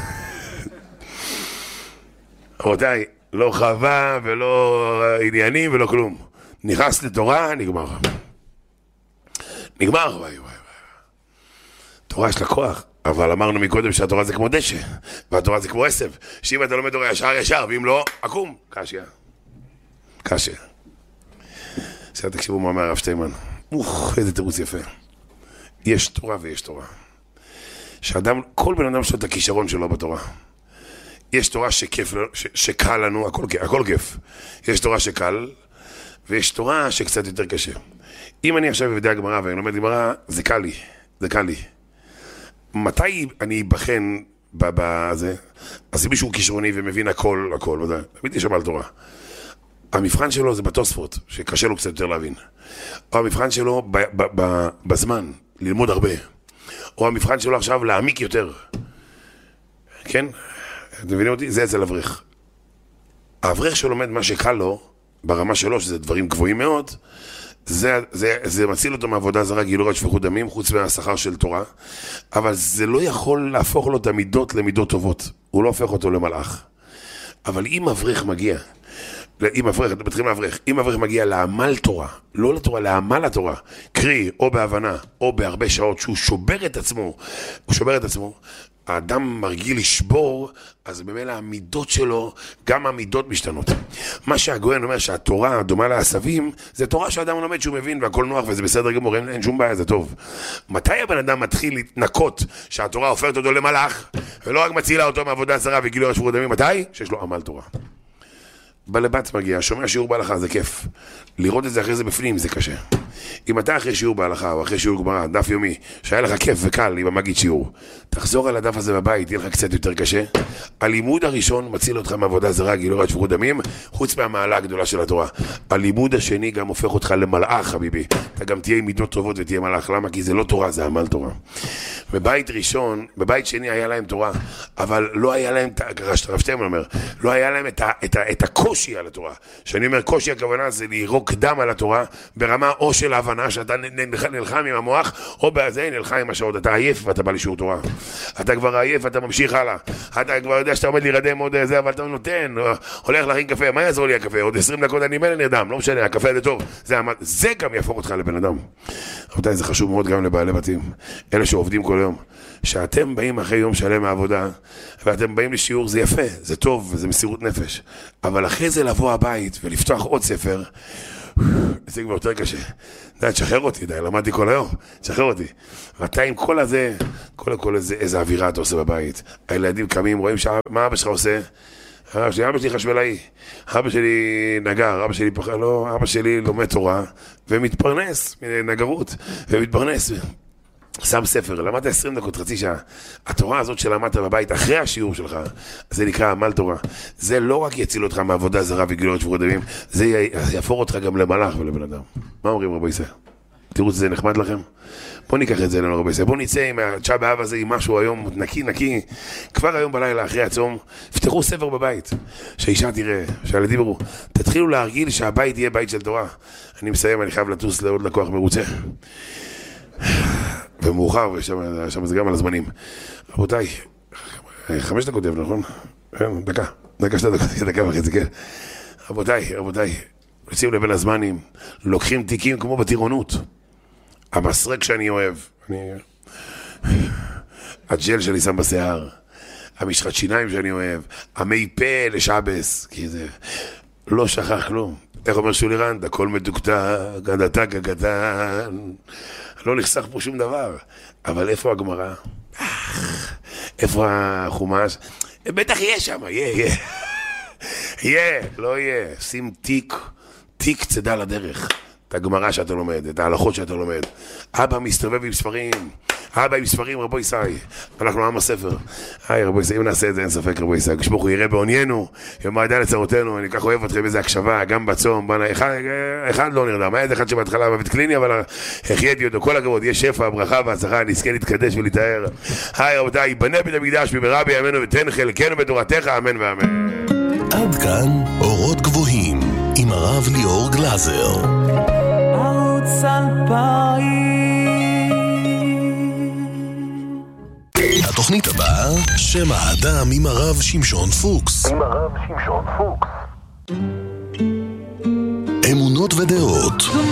רבותיי, לא חווה ולא עניינים ולא כלום. נכנס לתורה, נגמר. נגמר, וואי, וואי, וואי. תורה יש לה כוח, אבל אמרנו מקודם שהתורה זה כמו דשא, והתורה זה כמו עשב, שאם אתה לומד תורה ישר ישר, ואם לא, עקום. קשיה. קשיה. עכשיו תקשיבו מה אומר הרב שטיימן. אוח, איזה תירוץ יפה. יש תורה ויש תורה. שאדם, כל בן אדם שלו את הכישרון שלו בתורה. יש תורה שכיף, ש, שקל לנו, הכל, הכל כיף. יש תורה שקל, ויש תורה שקצת יותר קשה. אם אני עכשיו בבדי הגמרא ואני לומד גמרא, זה קל לי, זה קל לי. מתי אני אבחן בזה? אז אם מישהו כישרוני ומבין הכל, הכל, ודאי, תמיד יש שם על תורה. המבחן שלו זה בתוספות, שקשה לו קצת יותר להבין. או המבחן שלו ב, ב, ב, בזמן, ללמוד הרבה. או המבחן שלו עכשיו להעמיק יותר. כן? אתם מבינים אותי? זה אצל אברך. האברך שלומד מה שקל לו, ברמה שלו, שזה דברים גבוהים מאוד, זה, זה, זה מציל אותו מעבודה זרה, גילוי שפיכות דמים, חוץ מהשכר של תורה, אבל זה לא יכול להפוך לו את המידות למידות טובות. הוא לא הופך אותו למלאך. אבל אם אברך מגיע, אם אברך, אתם מתחילים לאברך, אם אברך מגיע לעמל תורה, לא לתורה, לעמל התורה, קרי, או בהבנה, או בהרבה שעות שהוא שובר את עצמו, הוא שובר את עצמו, האדם מרגיל לשבור, אז במילא המידות שלו, גם המידות משתנות. מה שהגויין אומר שהתורה דומה לעשבים, זה תורה שהאדם לומד שהוא מבין והכל נוח וזה בסדר גמור, אין, אין שום בעיה, זה טוב. מתי הבן אדם מתחיל להתנקות שהתורה הופכת אותו למלאך, ולא רק מצילה אותו מעבודה זרה וגילוי השפוך דמים? מתי? שיש לו עמל תורה. בלבת מגיע, שומע שיעור בהלכה, זה כיף. לראות את זה אחרי זה בפנים, זה קשה. אם אתה אחרי שיעור בהלכה, או אחרי שיעור גמרא, דף יומי, שהיה לך כיף וקל עם המגיד שיעור, תחזור על הדף הזה בבית, יהיה לך קצת יותר קשה. הלימוד הראשון מציל אותך מעבודה זרה, גילוי השפוך דמים, חוץ מהמעלה הגדולה של התורה. הלימוד השני גם הופך אותך למלאך, חביבי. אתה גם תהיה עם מידות טובות ותהיה מלאך. למה? כי זה לא תורה, זה עמל תורה. בבית ראשון, בבית שני היה להם תורה, אבל לא היה להם, ככה שרב שטרמן אומר, לא היה להם את, ה, את, ה, את הקושי על התורה. שאני אומר, קושי הכוונה זה לירוק דם על התורה, ברמה או של ההבנה שאתה נלחם עם המוח, או בזה נלחם עם השעות. אתה עייף ואתה בא לשיעור תורה. אתה כבר עייף ואתה ממשיך הלאה. אתה כבר יודע שאתה עומד להירדם עוד זה, אבל אתה נותן, הולך להכין קפה. מה יעזור לי הקפה? עוד עשרים דקות אני מלא נרדם, לא משנה, הקפה זה טוב. זה, זה גם יהפוך אותך לבן אדם. רבותיי, זה חשוב מאוד גם לבעלי בתים. אלה שעובדים כל יום. שאתם באים אחרי יום שלם מהעבודה, ואתם באים לשיעור, זה יפה, זה טוב, זה מסירות נפש. אבל אחרי זה לבוא הבית ולפתוח עוד ספר, זה כבר יותר קשה. די, תשחרר אותי, די, למדתי כל היום, תשחרר אותי. ואתה עם כל הזה, כל הכל איזה, איזה אווירה אתה עושה בבית. הילדים קמים, רואים מה אבא שלך עושה? אבא שלי, אבא שלי חשמלאי, אבא שלי נגר, אבא שלי פחד, לא, אבא שלי לומד תורה, ומתפרנס מנגרות, ומתפרנס. שם ספר, למדת עשרים דקות, חצי שעה. התורה הזאת שלמדת בבית אחרי השיעור שלך, זה נקרא עמל תורה. זה לא רק יציל אותך מעבודה זרה וגילוי השפוך דמים, זה יהפוך אותך גם למלאך ולבן אדם. מה אומרים רבי ישראל? תראו, זה נחמד לכם? בוא ניקח את זה אלינו רבי ישראל. בוא נצא עם התשעה באב הזה, עם משהו היום נקי נקי. כבר היום בלילה אחרי הצום, פתחו ספר בבית, שהאישה תראה, שהילדים יראו. תתחילו להרגיל שהבית יהיה בית של תורה. אני מסיים, אני חייב לטוס לעוד לקוח מרוצה. ומאוחר, ושם זה גם על הזמנים. רבותיי, חמש דקות יב, נכון? דקה, דקה שתי דקות, דקה וחצי, כן. רבותיי, רבותיי, יוצאים לבין הזמנים, לוקחים תיקים כמו בטירונות. המסרק שאני אוהב, אני... הג'ל שאני שם בשיער, המשחת שיניים שאני אוהב, המי פה לשבס, כי זה לא שכח כלום. איך אומר שולירנד? הכל מדוקדק, גדתק קטן. לא נחסך פה שום דבר. אבל איפה הגמרא? איפה החומש? בטח יהיה שם, יהיה, יהיה. יהיה, לא יהיה. שים תיק, תיק צדה לדרך. את הגמרא שאתה לומד, את ההלכות שאתה לומד. אבא מסתובב עם ספרים. אבא עם ספרים, רבו ישי. אנחנו עם הספר. היי, רבו ישי, אם נעשה את זה, אין ספק, רבו ישי. כשמוך הוא יראה בעוניינו, יום העדה לצרותינו, אני כך אוהב אתכם איזה הקשבה, גם בצום. אחד, אחד לא נרדם. היה אחד שבהתחלה בבית קליני, אבל החייתי אותו. כל הכבוד, יש שפע, ברכה והצלחה, נזכה להתקדש ולהתאר. היי, רבותיי, יבנה בית המקדש במהרה בימינו ותן חלקנו בתורתך, אמן ואמן. עד כאן אורות גבוהים עם הרב ליאור גלזר. ערוץ התוכנית הבאה, שם האדם עם הרב שמשון פוקס. עם הרב שמשון פוקס. אמונות ודעות.